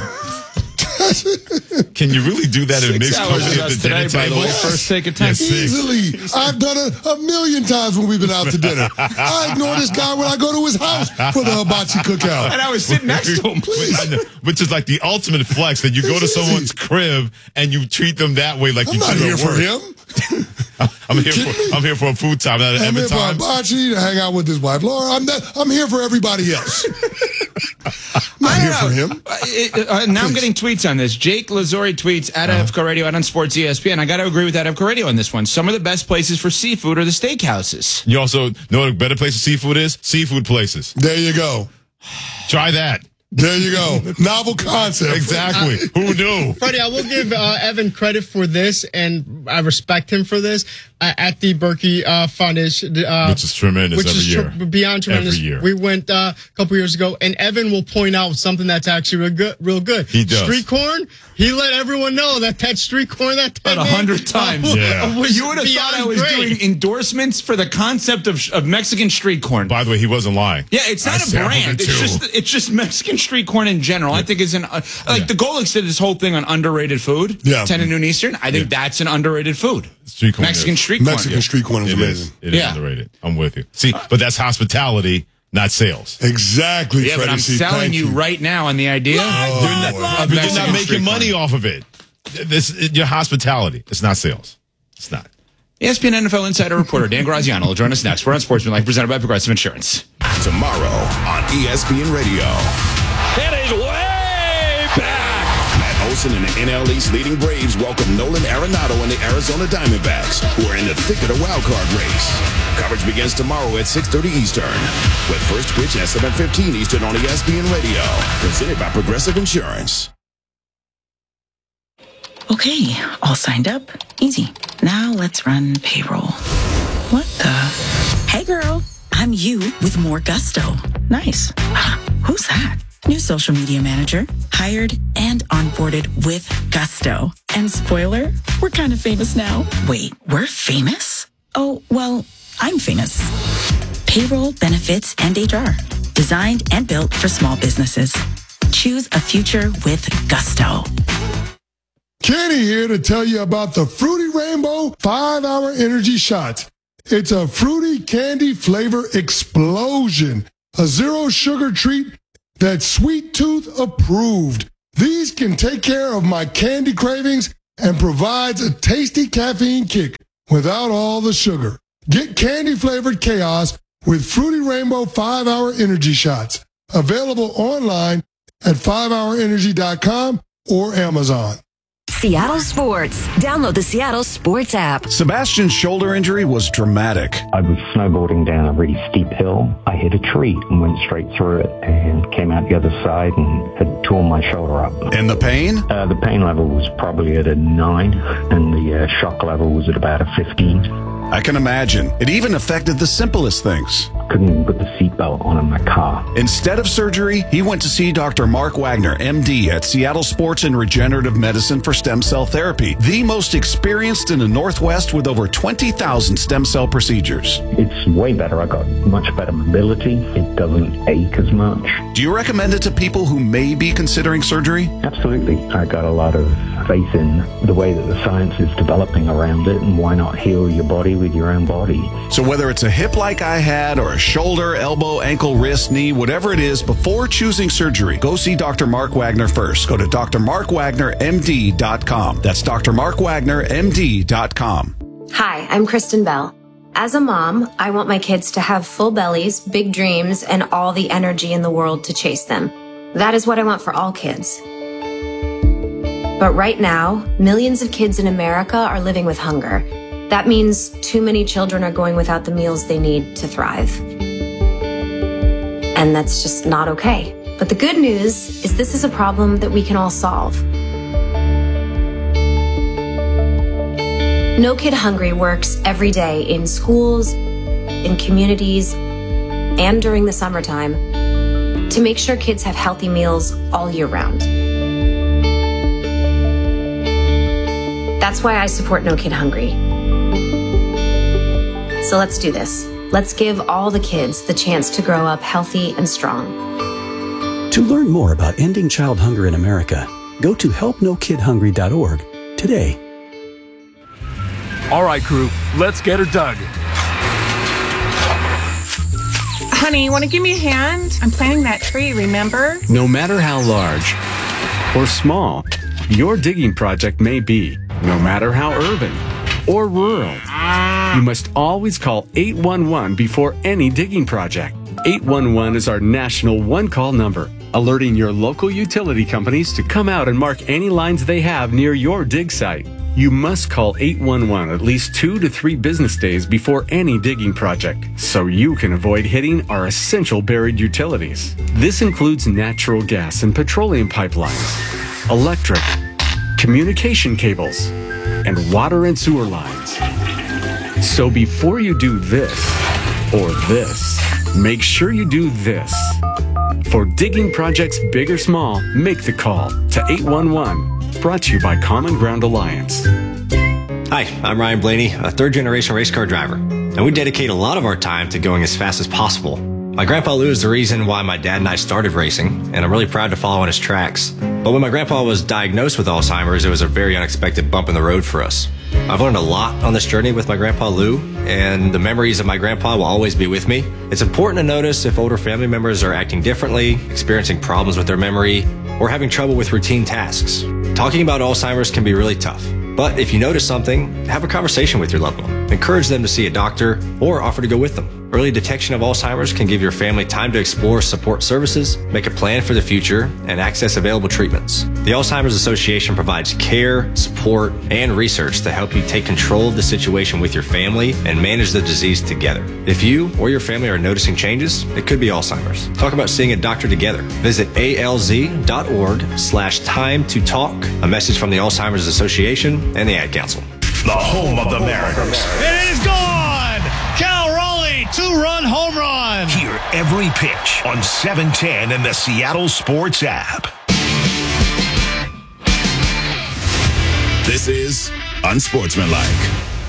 Can you really do that in Six mixed hours company with at us the dinner today, by the table? way. First take of time. Yes, six. Easily. I've done it a million times when we've been out to dinner. I ignore this guy when I go to his house for the hibachi cookout. And I was sitting next to him. Please. I know, which is like the ultimate flex that you go to It's easy. someone's crib and you treat them that way like I'm you not do here at for work. him. I'm here kidding for me? I'm here for a food time, not an I'm Evan here for time. hibachi to hang out with his wife, Laura. I'm not, I'm here for everybody else. I'm not I here don't for know. him. Uh, it- uh, now I'm getting tweets on this. Jake Lazori tweets at Uh-huh. F C O Radio, out on Sports E S P N. I got to agree with that F C O Radio on this one. Some of the best places for seafood are the steakhouses. You also know what a better place for seafood is? Seafood places. There you go. Try that. There you go. Novel concept. Exactly. Who knew? Freddie, I will give uh, Evan credit for this, and I respect him for this. Uh, at the Berkey uh, Foundation, uh, Which is tremendous which every is year. tr- beyond tremendous. Every year. We went uh, a couple years ago, and Evan will point out something that's actually real good. Real good. He does. Street corn. He let everyone know that that street corn that About a hundred times. Yeah. was You would have thought I beyond was great. doing endorsements for the concept of, of Mexican street corn. By the way, he wasn't lying. Yeah, it's I not a sampled brand. it It's too. just it's just Mexican street corn in general. I think is an uh, like Yeah. the Golix did this whole thing on underrated food. Yeah. ten at noon Eastern. I think that's an underrated food. Street corn Mexican is. street corn. Mexican street corn is It amazing. is. It is Yeah. underrated. I'm with you. See, but that's hospitality, not sales. Exactly, Yeah, but Freddie I'm C. selling Thank you right now on the idea. Oh, You're not- boy. of But you're Mexican not making street money corn. off of it. This your hospitality. It's not sales. It's not. E S P N N F L Insider reporter Dan Graziano will join us next. We're on Sportsmanlike, presented by Progressive Insurance. Tomorrow on E S P N Radio. It is way Wilson and the N L East leading Braves welcome Nolan Arenado and the Arizona Diamondbacks, who are in the thick of the wild card race. Coverage begins tomorrow at six thirty Eastern, with first pitch at seven fifteen Eastern on E S P N Radio, presented by Progressive Insurance. Okay, all signed up. Easy. Now let's run payroll. What the? Hey girl, I'm you with more gusto. Nice. Who's that? New social media manager, hired and onboarded with gusto. And spoiler, we're kind of famous now. Wait, we're famous? Oh, well, I'm famous. Payroll, benefits, and H R. Designed and built for small businesses. Choose a future with gusto. Kenny here to tell you about the Fruity Rainbow five hour Energy Shots. It's a fruity candy flavor explosion. A zero sugar treat that's Sweet Tooth approved. These can take care of my candy cravings and provides a tasty caffeine kick without all the sugar. Get candy flavored chaos with Fruity Rainbow five hour Energy Shots. Available online at five hour energy dot com or Amazon. Seattle Sports. Download the Seattle Sports app. Sebastian's shoulder injury was dramatic. I was snowboarding down a really steep hill. I hit a tree and went straight through it and came out the other side and had torn my shoulder up. And the pain? Uh, the pain level was probably at a nine and the uh, shock level was at about a fifteen. I can imagine. It even affected the simplest things. Couldn't even put the seatbelt on in my car. Instead of surgery, he went to see Doctor Mark Wagner, M D, at Seattle Sports and Regenerative Medicine for Stem Cell Therapy, the most experienced in the Northwest with over twenty thousand stem cell procedures. It's way better. I got much better mobility. It doesn't ache as much. Do you recommend it to people who may be considering surgery? Absolutely. I got a lot of faith in the way that the science is developing around it, and why not heal your body with your own body. So whether it's a hip like I had or a shoulder, elbow, ankle, wrist, knee, whatever it is, before choosing surgery, go see Doctor Mark Wagner first. Go to D R Mark Wagner M D dot com. That's D R Mark Wagner M D dot com. Hi, I'm Kristen Bell. As a mom, I want my kids to have full bellies, big dreams, and all the energy in the world to chase them. That is what I want for all kids. But right now, millions of kids in America are living with hunger. That means too many children are going without the meals they need to thrive. And that's just not okay. But the good news is this is a problem that we can all solve. No Kid Hungry works every day in schools, in communities, and during the summertime to make sure kids have healthy meals all year round. That's why I support No Kid Hungry. So let's do this. Let's give all the kids the chance to grow up healthy and strong. To learn more about ending child hunger in America, go to help no kid hungry dot org today. All right, crew, let's get her dug. Honey, want to give me a hand? I'm planting that tree, remember? No matter how large or small your digging project may be, no matter how urban or rural, you must always call eight one one before any digging project. eight one one is our national one-call number, alerting your local utility companies to come out and mark any lines they have near your dig site. You must call eight one one at least two to three business days before any digging project, so you can avoid hitting our essential buried utilities. This includes natural gas and petroleum pipelines, electric, communication cables, and water and sewer lines. So before you do this or this, make sure you do this. For digging projects big or small, make the call to eight one one. Brought to you by Common Ground Alliance. Hi, I'm Ryan Blaney, a third-generation race car driver, and we dedicate a lot of our time to going as fast as possible. My grandpa Lou is the reason why my dad and I started racing, and I'm really proud to follow in his tracks. But when my grandpa was diagnosed with Alzheimer's, it was a very unexpected bump in the road for us. I've learned a lot on this journey with my grandpa Lou, and the memories of my grandpa will always be with me. It's important to notice if older family members are acting differently, experiencing problems with their memory, or having trouble with routine tasks. Talking about Alzheimer's can be really tough, but if you notice something, have a conversation with your loved one. Encourage them to see a doctor or offer to go with them. Early detection of Alzheimer's can give your family time to explore support services, make a plan for the future, and access available treatments. The Alzheimer's Association provides care, support, and research to help you take control of the situation with your family and manage the disease together. If you or your family are noticing changes, it could be Alzheimer's. Talk about seeing a doctor together. Visit alz.org slash time to talk. A message from the Alzheimer's Association and the Ad Council. The home of the Mariners. It is gone! Cal Raleigh, two-run home run! Hear every pitch on seven ten and the Seattle Sports app. This is Unsportsmanlike.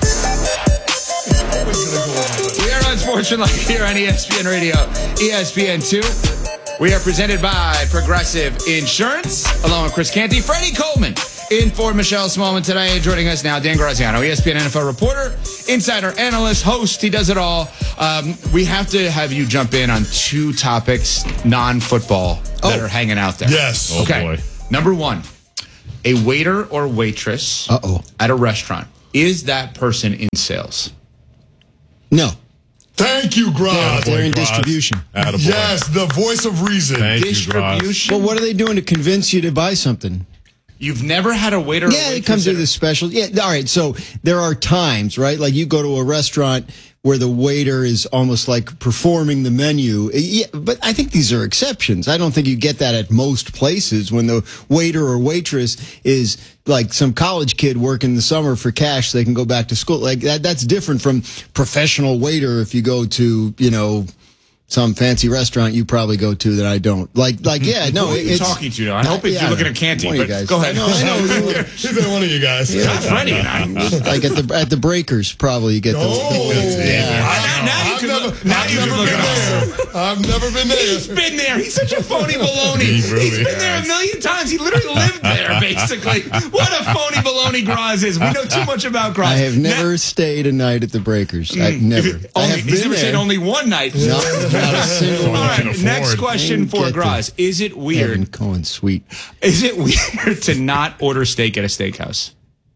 We are Unsportsmanlike here on E S P N Radio, E S P N two. We are presented by Progressive Insurance, along with Chris Canty, Freddie Coleman, in for Michelle Smallman today. Joining us now, Dan Graziano, E S P N N F L reporter, insider, analyst, host. He does it all. Um, we have to have you jump in on two topics, non-football, that Oh. are hanging out there. Yes. Oh, okay. boy. Number one, a waiter or waitress Uh-oh. at a restaurant. Is that person in sales? No. Thank you, Graz. They're in Graz. distribution. Attaboy. Yes, the voice of reason. Thank you, Distribution? Well, what are they doing to convince you to buy something? You've never had a waiter or Yeah, it waitress comes at with a- a special. Yeah, all right. So there are times, right? Like you go to a restaurant where the waiter is almost like performing the menu. Yeah, but I think these are exceptions. I don't think you get that at most places when the waiter or waitress is like some college kid working the summer for cash so they can go back to school. Like that, that's different from professional waiter if you go to, you know, some fancy restaurant you probably go to that I don't. Like, like yeah, no. Who are you it's, talking to? I hope if yeah, you're looking at Canty, one of you but guys. go ahead. I know, I know. He's been one of you guys. Yeah. Not Freddie and I. Like at the at the breakers, probably you get the. Oh, yeah. Now, now you I've can never, look, now I've you can never look been at us. there. I've never been there. He's been there. He's such a phony baloney. He really He's been there a has. million times. He literally lived there, basically. What a phony baloney Graz is. We know too much about Graz. I have never stayed a night at the breakers. I've Mm. never. If it- I only, have he's been never there. stayed only one night. No, not a single All one. right, can next afford. question Didn't for get Graz. Is it Evan weird? Cohen, sweet. Is it weird to not order steak at a steakhouse?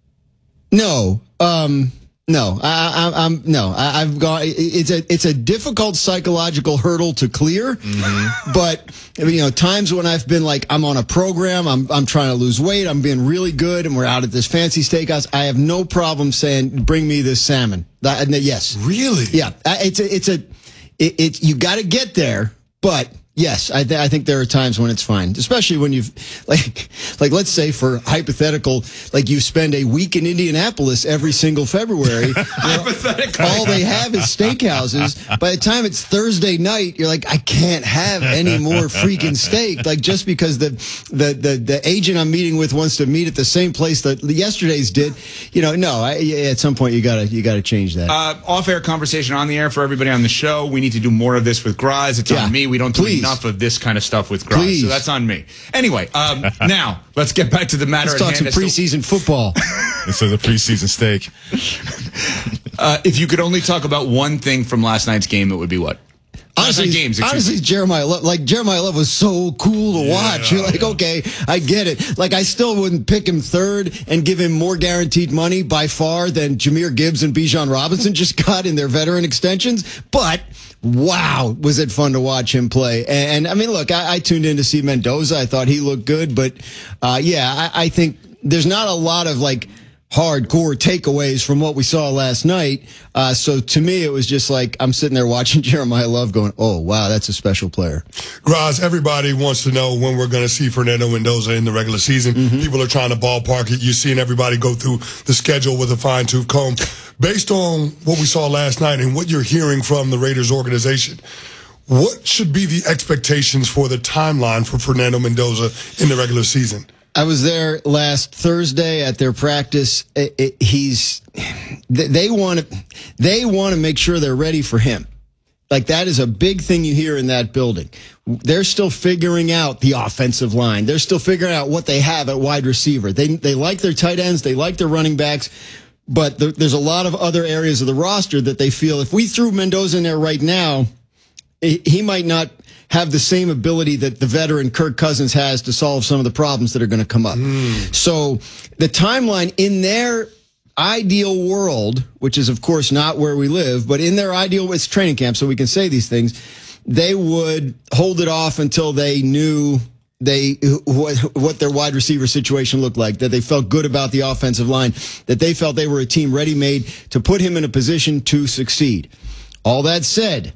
No, um, no, I, I, I'm no. I, I've gone. It's a it's a difficult psychological hurdle to clear, Mm-hmm. but you know, times when I've been like, I'm on a program, I'm I'm trying to lose weight, I'm being really good, and we're out at this fancy steakhouse. I have no problem saying, "Bring me this salmon." That, and yes, Really? yeah, I- it's a it's a it, it you got to get there, but. Yes, I, th- I think there are times when it's fine, especially when you've like, like let's say for hypothetical, like you spend a week in Indianapolis every single February. You know, Hypothetical. all they have is steakhouses. By the time it's Thursday night, you're like, I can't have any more freaking steak. Like just because the the the, the agent I'm meeting with wants to meet at the same place that yesterday's did, you know, no. I, at some point, you gotta you gotta change that. Uh, off-air conversation on the air for everybody on the show. We need to do more of this with Graz. It's Yeah. on me. We don't do Please. enough of this kind of stuff with Graz, Please. so that's on me. Anyway, um, now let's get back to the matter Let's at talk hand. some as to- preseason football. This is a preseason steak. Uh, if you could only talk about one thing from last night's game, it would be what? Honestly, Last night games, excuse honestly, me. Jeremiah Love, like Jeremiah Love was so cool to watch. You're like, okay, I get it. Like, I still wouldn't pick him third and give him more guaranteed money by far than Jahmyr Gibbs and Bijan Robinson just got in their veteran extensions. But wow, was it fun to watch him play? And, and I mean, look, I, I tuned in to see Mendoza. I thought he looked good, but uh, yeah, I, I think there's not a lot of like hardcore takeaways from what we saw last night. Uh, so to me, it was just like I'm sitting there watching Jeremiah Love going, oh, wow, that's a special player. Graz, everybody wants to know when we're going to see Fernando Mendoza in the regular season. Mm-hmm. People are trying to ballpark it. You're seeing everybody go through the schedule with a fine-tooth comb. Based on what we saw last night and what you're hearing from the Raiders organization, what should be the expectations for the timeline for Fernando Mendoza in the regular season? I was there last Thursday at their practice. It, it, he's they want to they want to make sure they're ready for him. Like that is a big thing you hear in that building. They're still figuring out the offensive line. They're still figuring out what they have at wide receiver. They they like their tight ends. They like their running backs. But there, there's a lot of other areas of the roster that they feel if we threw Mendoza in there right now, he, he might not have the same ability that the veteran Kirk Cousins has to solve some of the problems that are going to come up. Mm. So the timeline in their ideal world, which is, of course, not where we live, but in their ideal, it's training camp, so we can say these things, they would hold it off until they knew they what, what their wide receiver situation looked like, that they felt good about the offensive line, that they felt they were a team ready-made to put him in a position to succeed. All that said,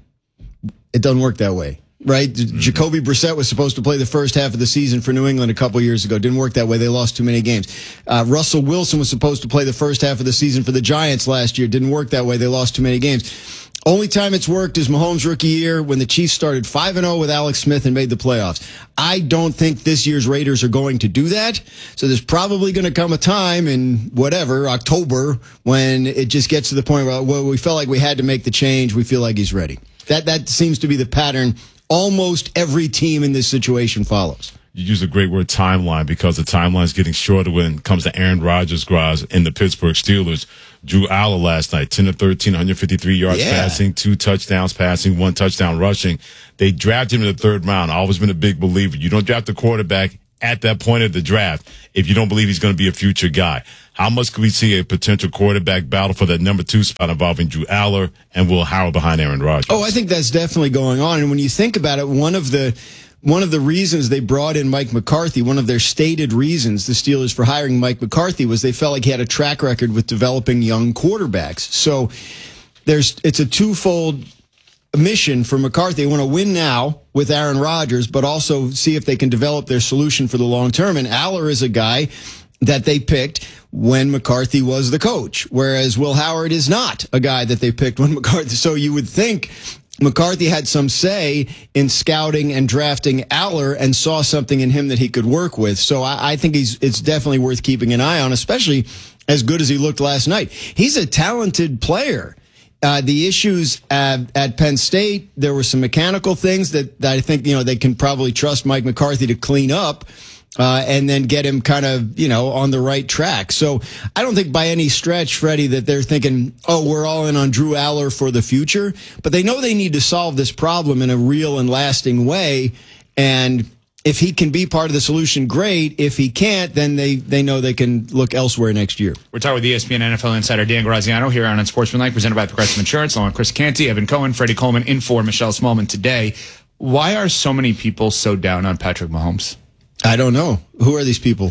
it doesn't work that way. Right? Mm-hmm. Jacoby Brissett was supposed to play the first half of the season for New England a couple years ago. Didn't work that way. They lost too many games. Uh, Russell Wilson was supposed to play the first half of the season for the Giants last year. Didn't work that way. They lost too many games. Only time it's worked is Mahomes' rookie year when the Chiefs started five and oh with Alex Smith and made the playoffs. I don't think this year's Raiders are going to do that. So there's probably going to come a time in whatever, October, when it just gets to the point where, well, we felt like we had to make the change. We feel like he's ready. That that seems to be the pattern almost every team in this situation follows. You use a great word, timeline, because the timeline is getting shorter when it comes to Aaron Rodgers' guys in the Pittsburgh Steelers. Drew Aller last night, ten of thirteen, one hundred fifty-three yards yeah. passing, two touchdowns passing, one touchdown rushing. They drafted him in the third round. I've always been a big believer. You don't draft a quarterback at that point of the draft if you don't believe he's going to be a future guy. How much could we see a potential quarterback battle for that number two spot involving Drew Aller and Will Howard behind Aaron Rodgers? Oh, I think that's definitely going on. And when you think about it, one of the one of the reasons they brought in Mike McCarthy, one of their stated reasons, the Steelers, for hiring Mike McCarthy was they felt like he had a track record with developing young quarterbacks. So there's it's a twofold mission for McCarthy. They want to win now with Aaron Rodgers, but also see if they can develop their solution for the long term. And Aller is a guy that they picked when McCarthy was the coach, whereas Will Howard is not a guy that they picked when McCarthy. So you would think McCarthy had some say in scouting and drafting Aller and saw something in him that he could work with. So I, I think he's it's definitely worth keeping an eye on, especially as good as he looked last night. He's a talented player. Uh, the issues at, at Penn State, there were some mechanical things that, that I think, you know, they can probably trust Mike McCarthy to clean up. Uh, and then get him kind of, you know, on the right track. So I don't think by any stretch, Freddie, that they're thinking, oh, we're all in on Drew Aller for the future. But they know they need to solve this problem in a real and lasting way. And if he can be part of the solution, great. If he can't, then they, they know they can look elsewhere next year. We're talking with E S P N N F L insider Dan Graziano here on Unsportsmanlike, presented by Progressive Insurance, along with Chris Canty, Evan Cohen, Freddie Coleman, in for Michelle Smallman today. Why are so many people so down on Patrick Mahomes? I don't know. Who are these people?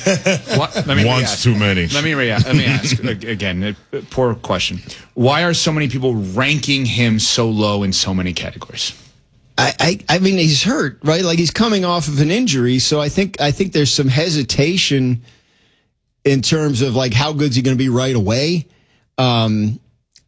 What? Let me One's re-ask. too many. Let me re- let me ask again. Poor question. Why are so many people ranking him so low in so many categories? I, I, I mean, he's hurt, right? Like he's coming off of an injury, so I think I think there's some hesitation in terms of like how good's he going to be right away. Um,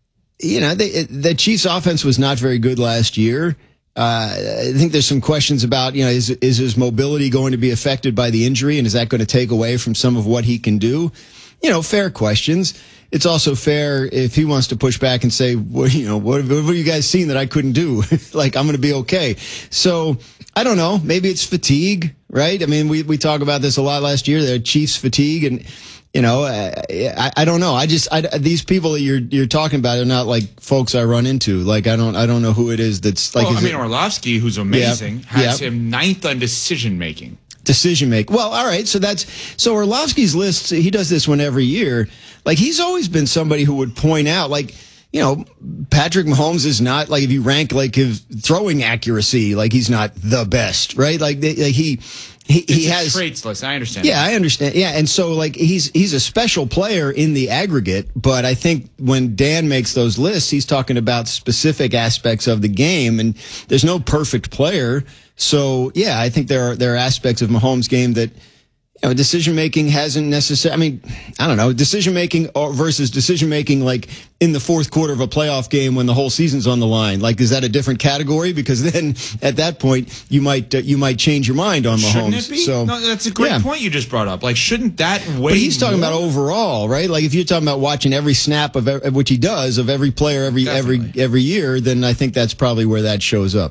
you know, they, the Chiefs' offense was not very good last year. Uh, I think there's some questions about, you know, is, is his mobility going to be affected by the injury, and is that going to take away from some of what he can do? You know, fair questions. It's also fair if he wants to push back and say, well, you know, what, what have you guys seen that I couldn't do? Like, I'm going to be okay. So I don't know. Maybe it's fatigue, right? I mean, we, we talk about this a lot last year, the Chiefs fatigue, and, you know, I, I don't know. I just, I, these people that you're, you're talking about are not like folks I run into. Like, I don't, I don't know who it is that's like, well, I mean, it, Orlovsky, who's amazing, yeah, has yeah. him ninth on decision making. Decision making. Well, all right. So that's, so Orlovsky's lists, he does this one every year. Like, he's always been somebody who would point out, like, you know, Patrick Mahomes is not, like, if you rank, like, his throwing accuracy, like, he's not the best, right? Like, they, like he, he, it's he a has traits list. I understand. Yeah, that. I understand. Yeah. And so, like, he's, he's a special player in the aggregate, but I think when Dan makes those lists, he's talking about specific aspects of the game, and there's no perfect player. So, yeah, I think there are, there are aspects of Mahomes' game that, you know, decision making hasn't necessarily, I mean, I don't know, decision making versus decision making like in the fourth quarter of a playoff game when the whole season's on the line. Like, is that a different category? Because then at that point you might uh, you might change your mind on Mahomes. Shouldn't it be? So no, that's a great yeah. point you just brought up. Like, shouldn't that weigh? But he's talking more? about overall, right? Like, if you're talking about watching every snap of, of which he does of every player every Definitely. every every year, then I think that's probably where that shows up.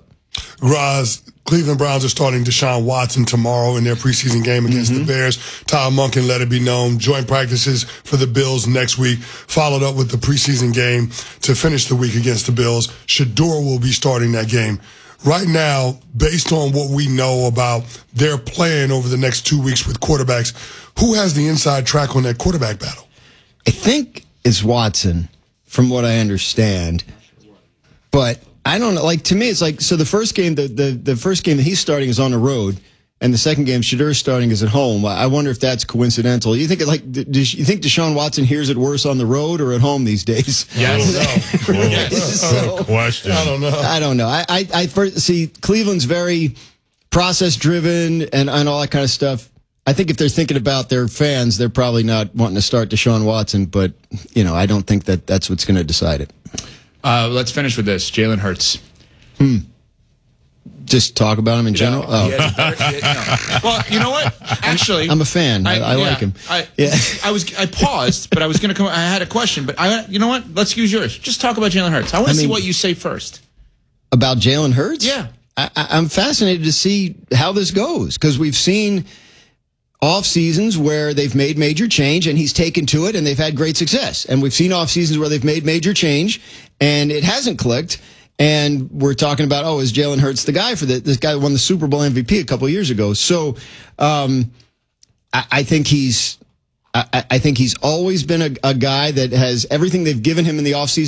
Roz, Cleveland Browns are starting Deshaun Watson tomorrow in their preseason game against mm-hmm. the Bears. Todd Monken let it be known. Joint practices for the Bills next week, followed up with the preseason game to finish the week against the Bills. Shedeur will be starting that game. Right now, based on what we know about their plan over the next two weeks with quarterbacks, who has the inside track on that quarterback battle? I think it's Watson, from what I understand. But I don't know. Like, to me, it's like, so the first game, the, the, the first game that he's starting is on the road, and the second game Shedeur starting is at home. I wonder if that's coincidental. You think it like, does you think Deshaun Watson hears it worse on the road or at home these days? Yes. yes. So, question. I don't know. I don't know. I, I, I first see Cleveland's very process driven and, and all that kind of stuff. I think if they're thinking about their fans, they're probably not wanting to start Deshaun Watson, but, you know, I don't think that that's what's going to decide it. Uh, let's finish with this. Jalen Hurts. Hmm. Just talk about him in general? No, oh. yeah, no. Well, you know what? Actually, I'm a fan. I, I, I yeah, like him. I, yeah. I was I paused, but I was going to come. I had a question, but I, you know what? Let's use yours. Just talk about Jalen Hurts. I want to I see mean, what you say first. About Jalen Hurts? Yeah. I, I'm fascinated to see how this goes because we've seen off seasons where they've made major change and he's taken to it and they've had great success. And we've seen off seasons where they've made major change and it hasn't clicked. And we're talking about, oh, is Jalen Hurts the guy for the, this guy who won the Super Bowl M V P a couple of years ago? So, um, I, I think he's, I, I think he's always been a, a guy that has everything they've given him in the offseason.